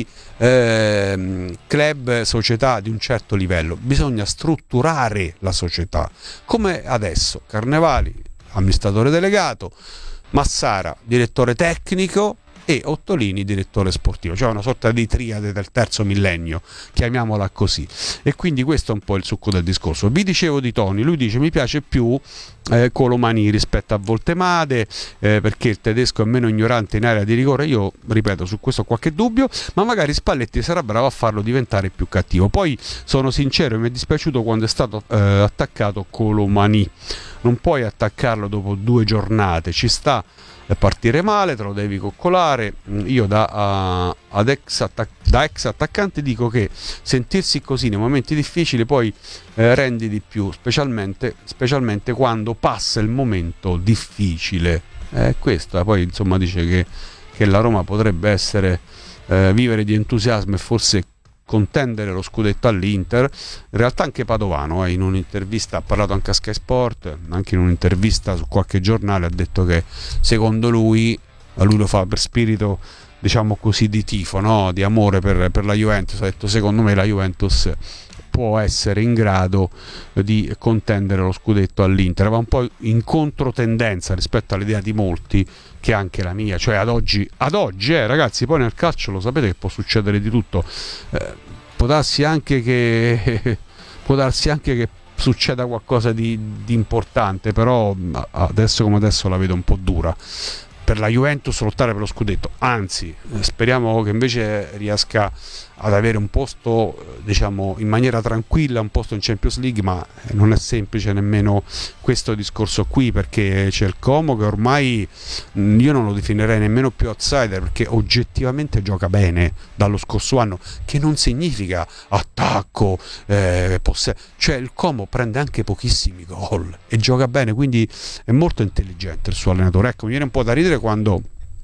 eh, club, società di un certo livello bisogna strutturare la società, come adesso Carnevali amministratore delegato, Massara direttore tecnico e Ottolini direttore sportivo, cioè una sorta di triade del terzo millennio, chiamiamola così. E quindi questo è un po' il succo del discorso. Vi dicevo di Toni, lui dice mi piace più eh, Colomani rispetto a Voltemade eh, perché il tedesco è meno ignorante in area di rigore. Io ripeto, su questo ho qualche dubbio, ma magari Spalletti sarà bravo a farlo diventare più cattivo. Poi sono sincero, mi è dispiaciuto quando è stato eh, attaccato Colomani, non puoi attaccarlo dopo due giornate, ci sta partire male, te lo devi coccolare. Io da, uh, ad ex attac- da ex attaccante dico che sentirsi così nei momenti difficili poi eh, rendi di più, specialmente, specialmente quando passa il momento difficile. Eh, questo poi insomma dice che, che la Roma potrebbe essere eh, vivere di entusiasmo e forse contendere lo scudetto all'Inter. In realtà anche Padovano eh, in un'intervista ha parlato anche a Sky Sport, anche in un'intervista su qualche giornale ha detto che secondo lui, lui lo fa per spirito diciamo così di tifo, no? Di amore per, per la Juventus, ha detto secondo me la Juventus può essere in grado di contendere lo scudetto all'Inter. Va un po' in controtendenza rispetto all'idea di molti, che è anche la mia, cioè ad oggi, ad oggi eh, ragazzi, poi nel calcio lo sapete che può succedere di tutto, eh, può darsi anche che può darsi anche che succeda qualcosa di, di importante, però adesso come adesso la vedo un po' dura per la Juventus lottare per lo scudetto, anzi speriamo che invece riesca ad avere un posto diciamo in maniera tranquilla, un posto in Champions League, ma non è semplice nemmeno questo discorso qui, perché c'è il Como che ormai io non lo definirei nemmeno più outsider, perché oggettivamente gioca bene dallo scorso anno, che non significa attacco eh, posse- cioè il Como prende anche pochissimi gol e gioca bene, quindi è molto intelligente il suo allenatore. Ecco, mi viene un po' da ridere quando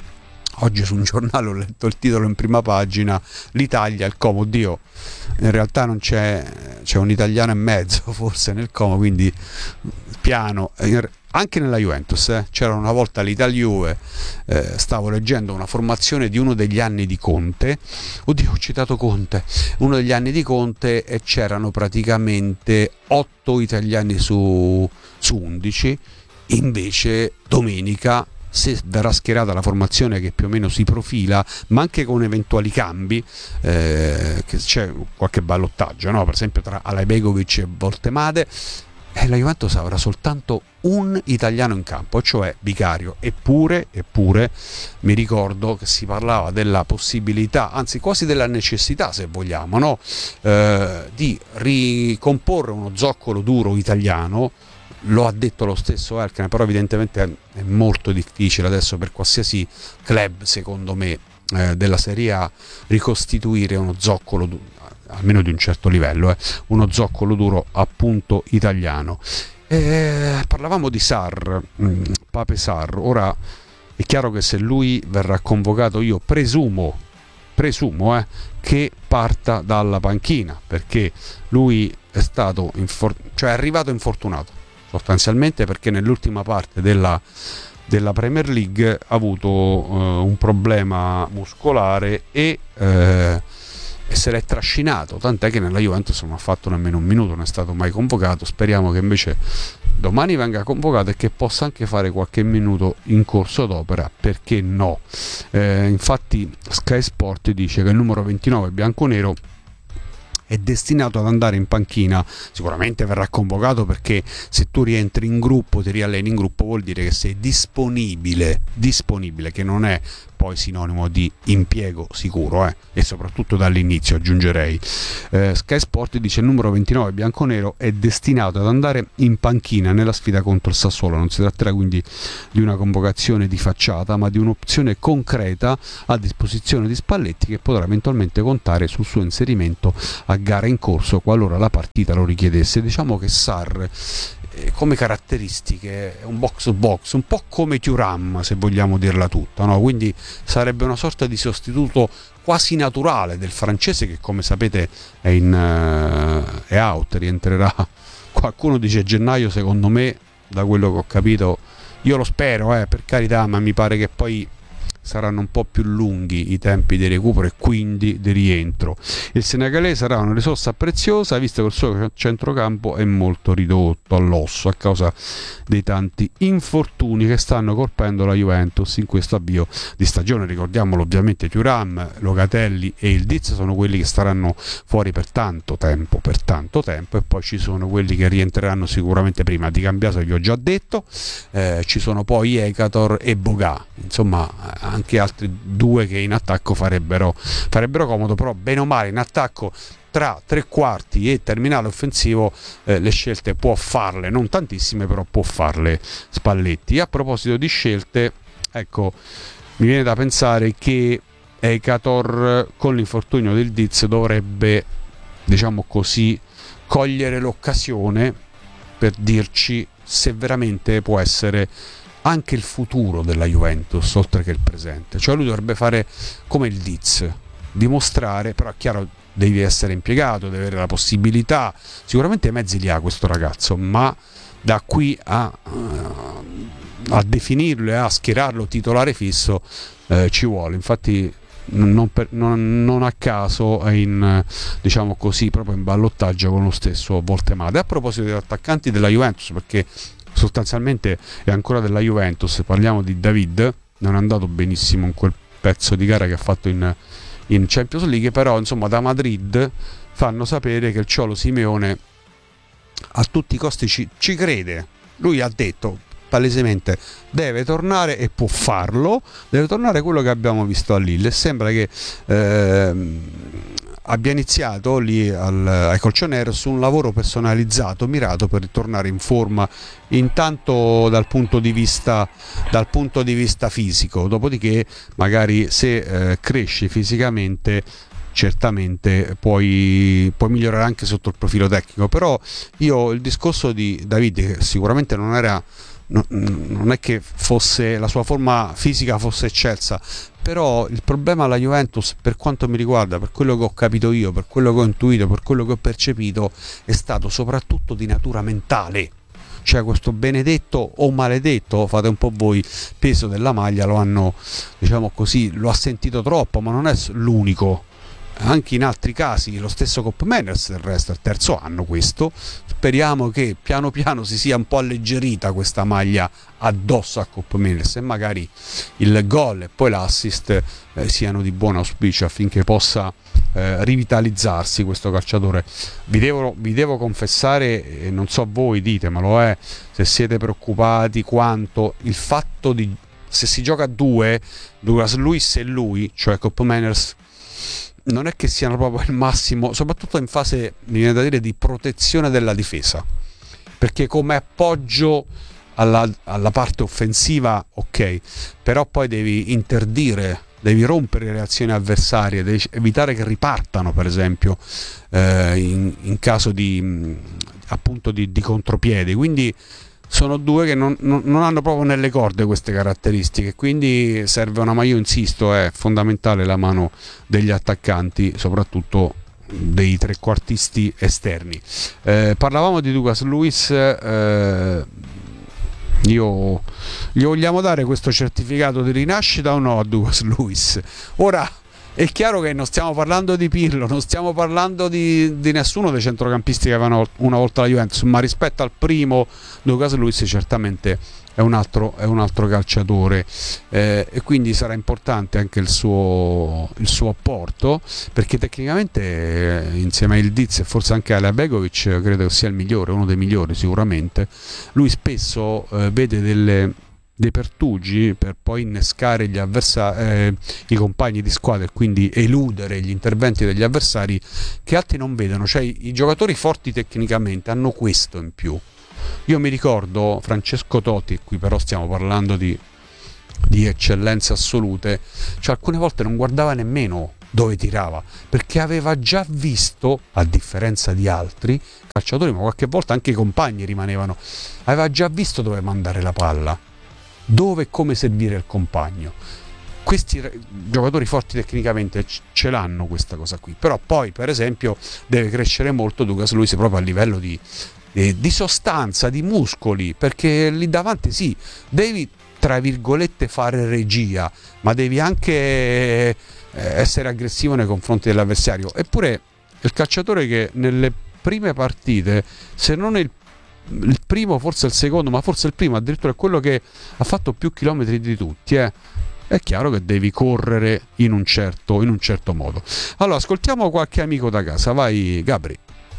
oggi su un giornale ho letto il titolo in prima pagina: l'Italia, il Como. Oddio, in realtà non c'è, c'è un italiano e mezzo forse nel Como, quindi piano. Anche nella Juventus eh, c'era una volta l'Italia Juve, eh, stavo leggendo una formazione di uno degli anni di Conte, oddio ho citato Conte, uno degli anni di Conte, e c'erano praticamente otto italiani su, su undici. Invece domenica, se verrà schierata la formazione che più o meno si profila, ma anche con eventuali cambi, eh, che c'è qualche ballottaggio, no? Per esempio tra Alajbegovic e Voltemade, e la Juventus avrà soltanto un italiano in campo, cioè Vicario. Eppure, eppure mi ricordo che si parlava della possibilità, anzi quasi della necessità, se vogliamo, no? eh, di ricomporre uno zoccolo duro italiano. Lo ha detto lo stesso Elkann, però evidentemente è molto difficile adesso per qualsiasi club, secondo me, eh, della Serie A ricostituire uno zoccolo duro, almeno di un certo livello, eh, uno zoccolo duro appunto italiano. E parlavamo di Sarr, mh, Pape Sarr. Ora è chiaro che se lui verrà convocato, io presumo, presumo eh, che parta dalla panchina, perché lui è stato infor- cioè è arrivato infortunato sostanzialmente, perché nell'ultima parte della, della Premier League ha avuto uh, un problema muscolare e, uh, e se l'è trascinato, tant'è che nella Juventus non ha fatto nemmeno un minuto, non è stato mai convocato. Speriamo che invece domani venga convocato e che possa anche fare qualche minuto in corso d'opera, perché no? Eh, infatti Sky Sport dice che il numero ventinove bianconero è destinato ad andare in panchina. Sicuramente verrà convocato, perché se tu rientri in gruppo, ti rialleni in gruppo, vuol dire che sei disponibile, disponibile, che non è poi sinonimo di impiego sicuro, eh? E soprattutto dall'inizio, aggiungerei. eh, Sky Sport dice il numero ventinove bianconero è destinato ad andare in panchina nella sfida contro il Sassuolo. Non si tratterà quindi di una convocazione di facciata, ma di un'opzione concreta a disposizione di Spalletti, che potrà eventualmente contare sul suo inserimento a gara in corso qualora la partita lo richiedesse. Diciamo che Sarr come caratteristiche è un box to box, un po' come Thuram, se vogliamo dirla tutta, no? Quindi sarebbe una sorta di sostituto quasi naturale del francese, che come sapete è in uh, è out, rientrerà, qualcuno dice gennaio, secondo me, da quello che ho capito, io lo spero, eh, per carità, ma mi pare che poi saranno un po' più lunghi i tempi di recupero e quindi di rientro. Il senegalese sarà una risorsa preziosa, visto che il suo centrocampo è molto ridotto all'osso a causa dei tanti infortuni che stanno colpendo la Juventus in questo avvio di stagione. Ricordiamolo, ovviamente Thuram, Locatelli e il Diz sono quelli che staranno fuori per tanto tempo, per tanto tempo, e poi ci sono quelli che rientreranno sicuramente prima. Di Cambiaso vi ho già detto, eh, ci sono poi Ekator e Boga, insomma anche altri due che in attacco farebbero, farebbero comodo, però bene o male in attacco tra tre quarti e terminale offensivo eh, le scelte può farle, non tantissime, però può farle Spalletti. A proposito di scelte, ecco, mi viene da pensare che Ekator con l'infortunio del Diz dovrebbe, diciamo così, cogliere l'occasione per dirci se veramente può essere anche il futuro della Juventus oltre che il presente. Cioè lui dovrebbe fare come il Diz, dimostrare, però è chiaro, devi essere impiegato, devi avere la possibilità, sicuramente i mezzi li ha questo ragazzo, ma da qui a, a definirlo e a schierarlo titolare fisso eh, ci vuole. Infatti non, per, non, non a caso è in, diciamo così, proprio in ballottaggio con lo stesso Voltemade. A proposito degli attaccanti della Juventus, perché sostanzialmente è ancora della Juventus, parliamo di David, non è andato benissimo in quel pezzo di gara che ha fatto in, in Champions League, però insomma da Madrid fanno sapere che il Cholo Simeone a tutti i costi ci, ci crede. Lui ha detto palesemente deve tornare e può farlo, deve tornare quello che abbiamo visto a Lille, e sembra che eh, abbia iniziato lì al, ai Colchonero su un lavoro personalizzato, mirato per ritornare in forma intanto dal punto di vista dal punto di vista fisico, dopodiché magari se eh, cresci fisicamente certamente puoi, puoi migliorare anche sotto il profilo tecnico. Però io il discorso di David, che sicuramente non era non è che fosse la sua forma fisica fosse eccelsa, però il problema alla Juventus, per quanto mi riguarda, per quello che ho capito io, per quello che ho intuito, per quello che ho percepito, è stato soprattutto di natura mentale. Cioè questo benedetto o maledetto, fate un po' voi, peso della maglia lo hanno, diciamo così, lo ha sentito troppo, ma non è l'unico. Anche in altri casi, lo stesso Koopmeiners del resto, è il terzo anno questo, speriamo che piano piano si sia un po' alleggerita questa maglia addosso a Koopmeiners e magari il gol e poi l'assist eh, siano di buon auspicio affinché possa eh, rivitalizzarsi questo calciatore. Vi devo, vi devo confessare, e non so voi, ditemelo, eh, se siete preoccupati quanto il fatto di, se si gioca a due, Douglas Luiz e lui, cioè Koopmeiners, non è che siano proprio il massimo, soprattutto in fase, mi viene da dire, di protezione della difesa, perché come appoggio alla, alla parte offensiva ok, però poi devi interdire, devi rompere le reazioni avversarie, devi evitare che ripartano, per esempio eh, in, in caso di appunto di, di contropiedi. Quindi sono due che non, non, non hanno proprio nelle corde queste caratteristiche, quindi serve una, ma io insisto, è fondamentale la mano degli attaccanti, soprattutto dei trequartisti esterni. Eh, parlavamo di Douglas Luiz, eh, io gli vogliamo dare questo certificato di rinascita o no a Douglas Luiz? Ora è chiaro che non stiamo parlando di Pirlo, non stiamo parlando di, di nessuno dei centrocampisti che avevano una volta la Juventus, ma rispetto al primo Douglas Luiz certamente è un altro, è un altro calciatore, eh, e quindi sarà importante anche il suo, il suo apporto, perché tecnicamente eh, insieme a Ildiz e forse anche a Begovic credo sia il migliore, uno dei migliori sicuramente. Lui spesso eh, vede delle, dei pertugi per poi innescare gli avversari, eh, i compagni di squadra, e quindi eludere gli interventi degli avversari che altri non vedono. Cioè i giocatori forti tecnicamente hanno questo in più. Io mi ricordo Francesco Totti, qui però stiamo parlando di, di eccellenze assolute, cioè alcune volte non guardava nemmeno dove tirava, perché aveva già visto, a differenza di altri calciatori, ma qualche volta anche i compagni rimanevano, aveva già visto dove mandare la palla, dove e come servire il compagno. Questi giocatori forti tecnicamente ce l'hanno questa cosa qui, però poi per esempio deve crescere molto Douglas Luiz proprio a livello di di sostanza, di muscoli, perché lì davanti sì, devi tra virgolette fare regia, ma devi anche essere aggressivo nei confronti dell'avversario. Eppure il calciatore che nelle prime partite, se non il, il primo, forse il secondo, ma forse il primo addirittura, è quello che ha fatto più chilometri di tutti, eh. È chiaro che devi correre in un certo, in un certo modo. Allora ascoltiamo qualche amico da casa, vai Gabri.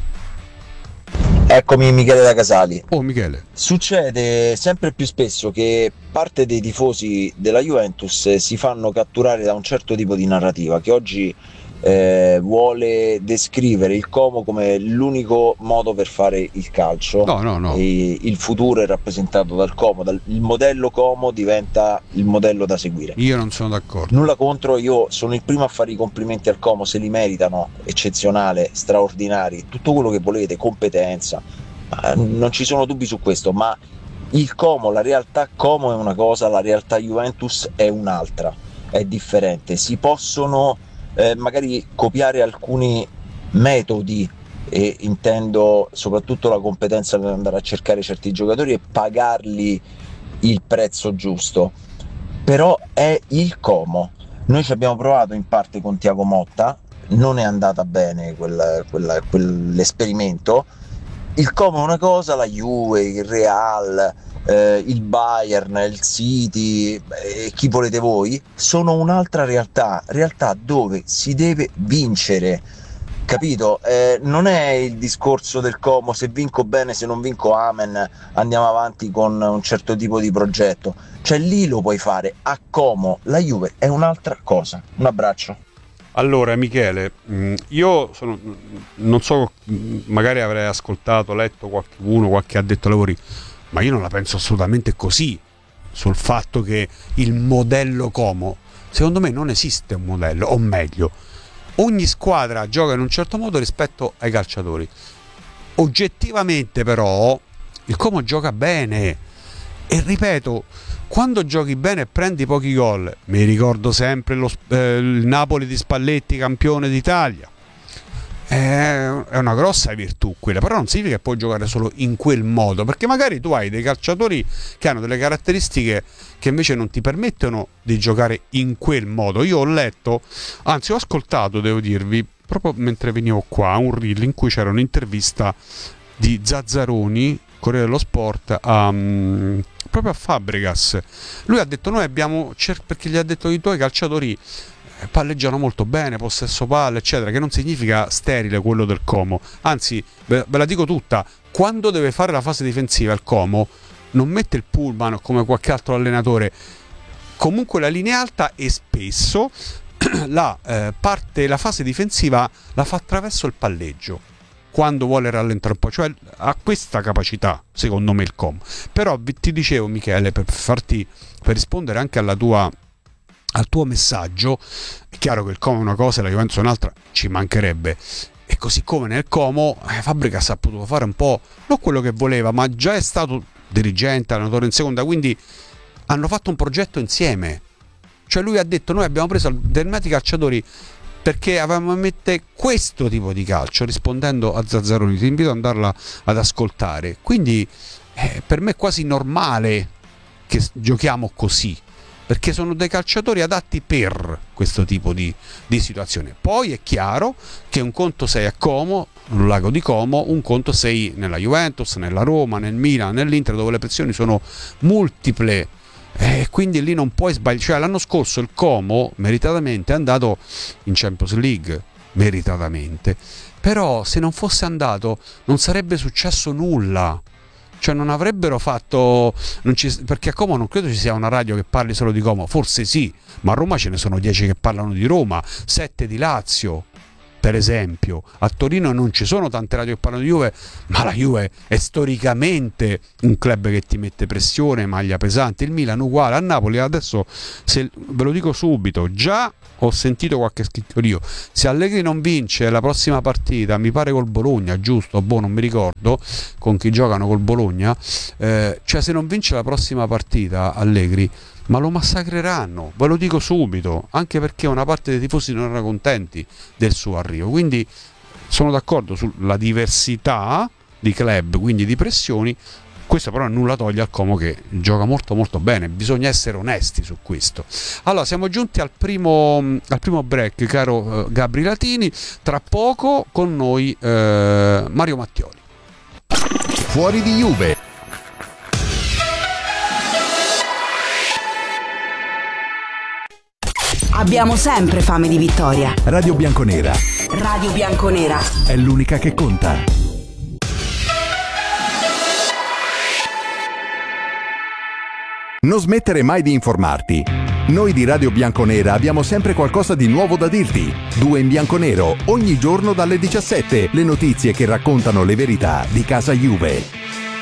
Eccomi, Michele da Casali. Oh Michele. Succede sempre più spesso che parte dei tifosi della Juventus si fanno catturare da un certo tipo di narrativa che oggi eh, vuole descrivere il Como come l'unico modo per fare il calcio. No, no, no. E il futuro è rappresentato dal Como, dal, il modello Como diventa il modello da seguire. Io non sono d'accordo. Nulla contro, io sono il primo a fare i complimenti al Como, se li meritano, eccezionale, straordinari, tutto quello che volete, competenza, eh, non ci sono dubbi su questo, ma il Como, la realtà Como è una cosa, la realtà Juventus è un'altra, è differente. Si possono eh, magari copiare alcuni metodi, e intendo soprattutto la competenza per andare a cercare certi giocatori e pagarli il prezzo giusto, però è il Como. Noi ci abbiamo provato in parte con Thiago Motta, non è andata bene quel, quel, quell'esperimento. Il Como è una cosa, la Juve, il Real, eh, il Bayern, il City, eh, chi volete voi, sono un'altra realtà, realtà dove si deve vincere, capito? Eh, non è il discorso del Como, se vinco bene, se non vinco amen, andiamo avanti con un certo tipo di progetto, cioè lì lo puoi fare. A Como la Juve è un'altra cosa. Un abbraccio. Allora Michele, io sono, non so, magari avrei ascoltato, letto qualcuno, qualche addetto ai lavori, ma io non la penso assolutamente così sul fatto che il modello Como, secondo me non esiste un modello, o meglio, ogni squadra gioca in un certo modo rispetto ai calciatori. Oggettivamente però il Como gioca bene, e ripeto, quando giochi bene e prendi pochi gol, mi ricordo sempre lo, eh, il Napoli di Spalletti campione d'Italia, è una grossa virtù quella, però non significa che puoi giocare solo in quel modo, perché magari tu hai dei calciatori che hanno delle caratteristiche che invece non ti permettono di giocare in quel modo. Io ho letto, anzi ho ascoltato, devo dirvi, proprio mentre venivo qua, un reel in cui c'era un'intervista di Zazzaroni, Corriere dello Sport, a, um, proprio a Fabregas. Lui ha detto, noi abbiamo, perché gli ha detto i tuoi calciatori palleggiano molto bene, possesso palla eccetera, che non significa sterile quello del Como, anzi ve, ve la dico tutta, quando deve fare la fase difensiva il Como non mette il pullman come qualche altro allenatore, comunque la linea alta, e spesso la eh, parte, la fase difensiva la fa attraverso il palleggio quando vuole rallentare un po', cioè ha questa capacità secondo me il Como. Però ti dicevo Michele, per farti, per rispondere anche alla tua al tuo messaggio, è chiaro che il Como è una cosa e la Juventus è un'altra, ci mancherebbe, e così come nel Como eh, Fabregas ha potuto fare un po' non quello che voleva, ma già è stato dirigente, allenatore in seconda, quindi hanno fatto un progetto insieme. Cioè lui ha detto, noi abbiamo preso determinati calciatori perché avevamo in mente questo tipo di calcio, rispondendo a Zazzaroni. Ti invito ad andarla ad ascoltare. Quindi eh, per me è quasi normale che giochiamo così, perché sono dei calciatori adatti per questo tipo di, di situazione. Poi è chiaro che un conto sei a Como, un lago di Como, un conto sei nella Juventus, nella Roma, nel Milan, nell'Inter, dove le pressioni sono multiple. E quindi lì non puoi sbagliare. Cioè, l'anno scorso il Como meritatamente è andato in Champions League, meritatamente, però se non fosse andato non sarebbe successo nulla, cioè non avrebbero fatto, non ci, perché a Como non credo ci sia una radio che parli solo di Como, forse sì, ma a Roma ce ne sono dieci che parlano di Roma, sette di Lazio per esempio. A Torino non ci sono tante radio che parlano di Juve, ma la Juve è storicamente un club che ti mette pressione, maglia pesante. Il Milan uguale, a Napoli adesso, se, ve lo dico subito, già ho sentito qualche scrittorio, se Allegri non vince la prossima partita, mi pare col Bologna, giusto? Boh, non mi ricordo con chi giocano col Bologna, eh, cioè se non vince la prossima partita Allegri, ma lo massacreranno, ve lo dico subito, anche perché una parte dei tifosi non erano contenti del suo arrivo. Quindi sono d'accordo sulla diversità di club, quindi di pressioni. Questo però nulla toglie al Como che gioca molto molto bene, bisogna essere onesti su questo. Allora, siamo giunti al primo, al primo break, caro eh, Gabri Latini. Tra poco con noi eh, Mario Mattioli. Fuori di Juve. Abbiamo sempre fame di vittoria. Radio Bianconera. Radio Bianconera. È l'unica che conta. Non smettere mai di informarti. Noi di Radio Bianconera abbiamo sempre qualcosa di nuovo da dirti. Due in bianconero, ogni giorno dalle diciassette. Le notizie che raccontano le verità di casa Juve.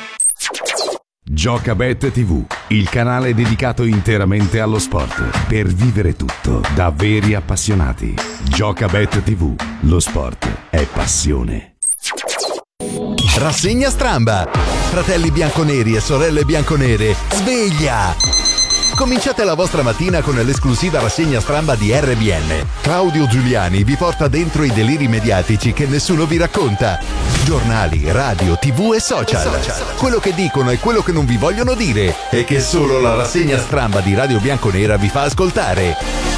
Giocabet tivù, il canale dedicato interamente allo sport, per vivere tutto da veri appassionati. Giocabet tivù, lo sport è passione. Rassegna Stramba. Fratelli bianconeri e sorelle bianconere, sveglia! Cominciate la vostra mattina con l'esclusiva rassegna Stramba di R B N. Claudio Giuliani vi porta dentro i deliri mediatici che nessuno vi racconta. Giornali, radio, tv e social. Quello che dicono e quello che non vi vogliono dire e che solo la rassegna Stramba di Radio Bianconera vi fa ascoltare.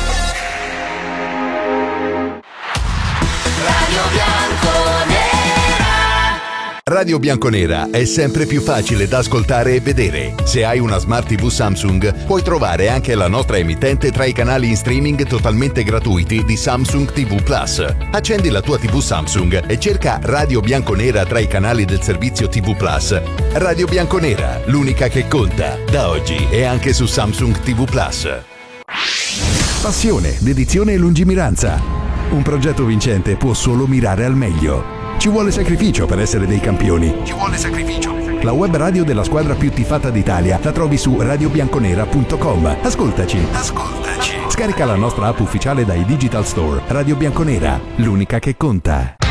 Radio Bianconera. Radio Bianconera è sempre più facile da ascoltare e vedere. Se hai una Smart tivù Samsung, puoi trovare anche la nostra emittente tra i canali in streaming totalmente gratuiti di Samsung tivù Plus. Accendi la tua tivù Samsung e cerca Radio Bianconera tra i canali del servizio tivù Plus. Radio Bianconera, l'unica che conta. Da oggi è anche su Samsung tivù Plus. Passione, dedizione e lungimiranza. Un progetto vincente può solo mirare al meglio. Ci vuole sacrificio per essere dei campioni. Ci vuole sacrificio. La web radio della squadra più tifata d'Italia la trovi su radio bianconera punto com. Ascoltaci. Ascoltaci. Scarica la nostra app ufficiale dai Digital Store. Radio Bianconera, l'unica che conta.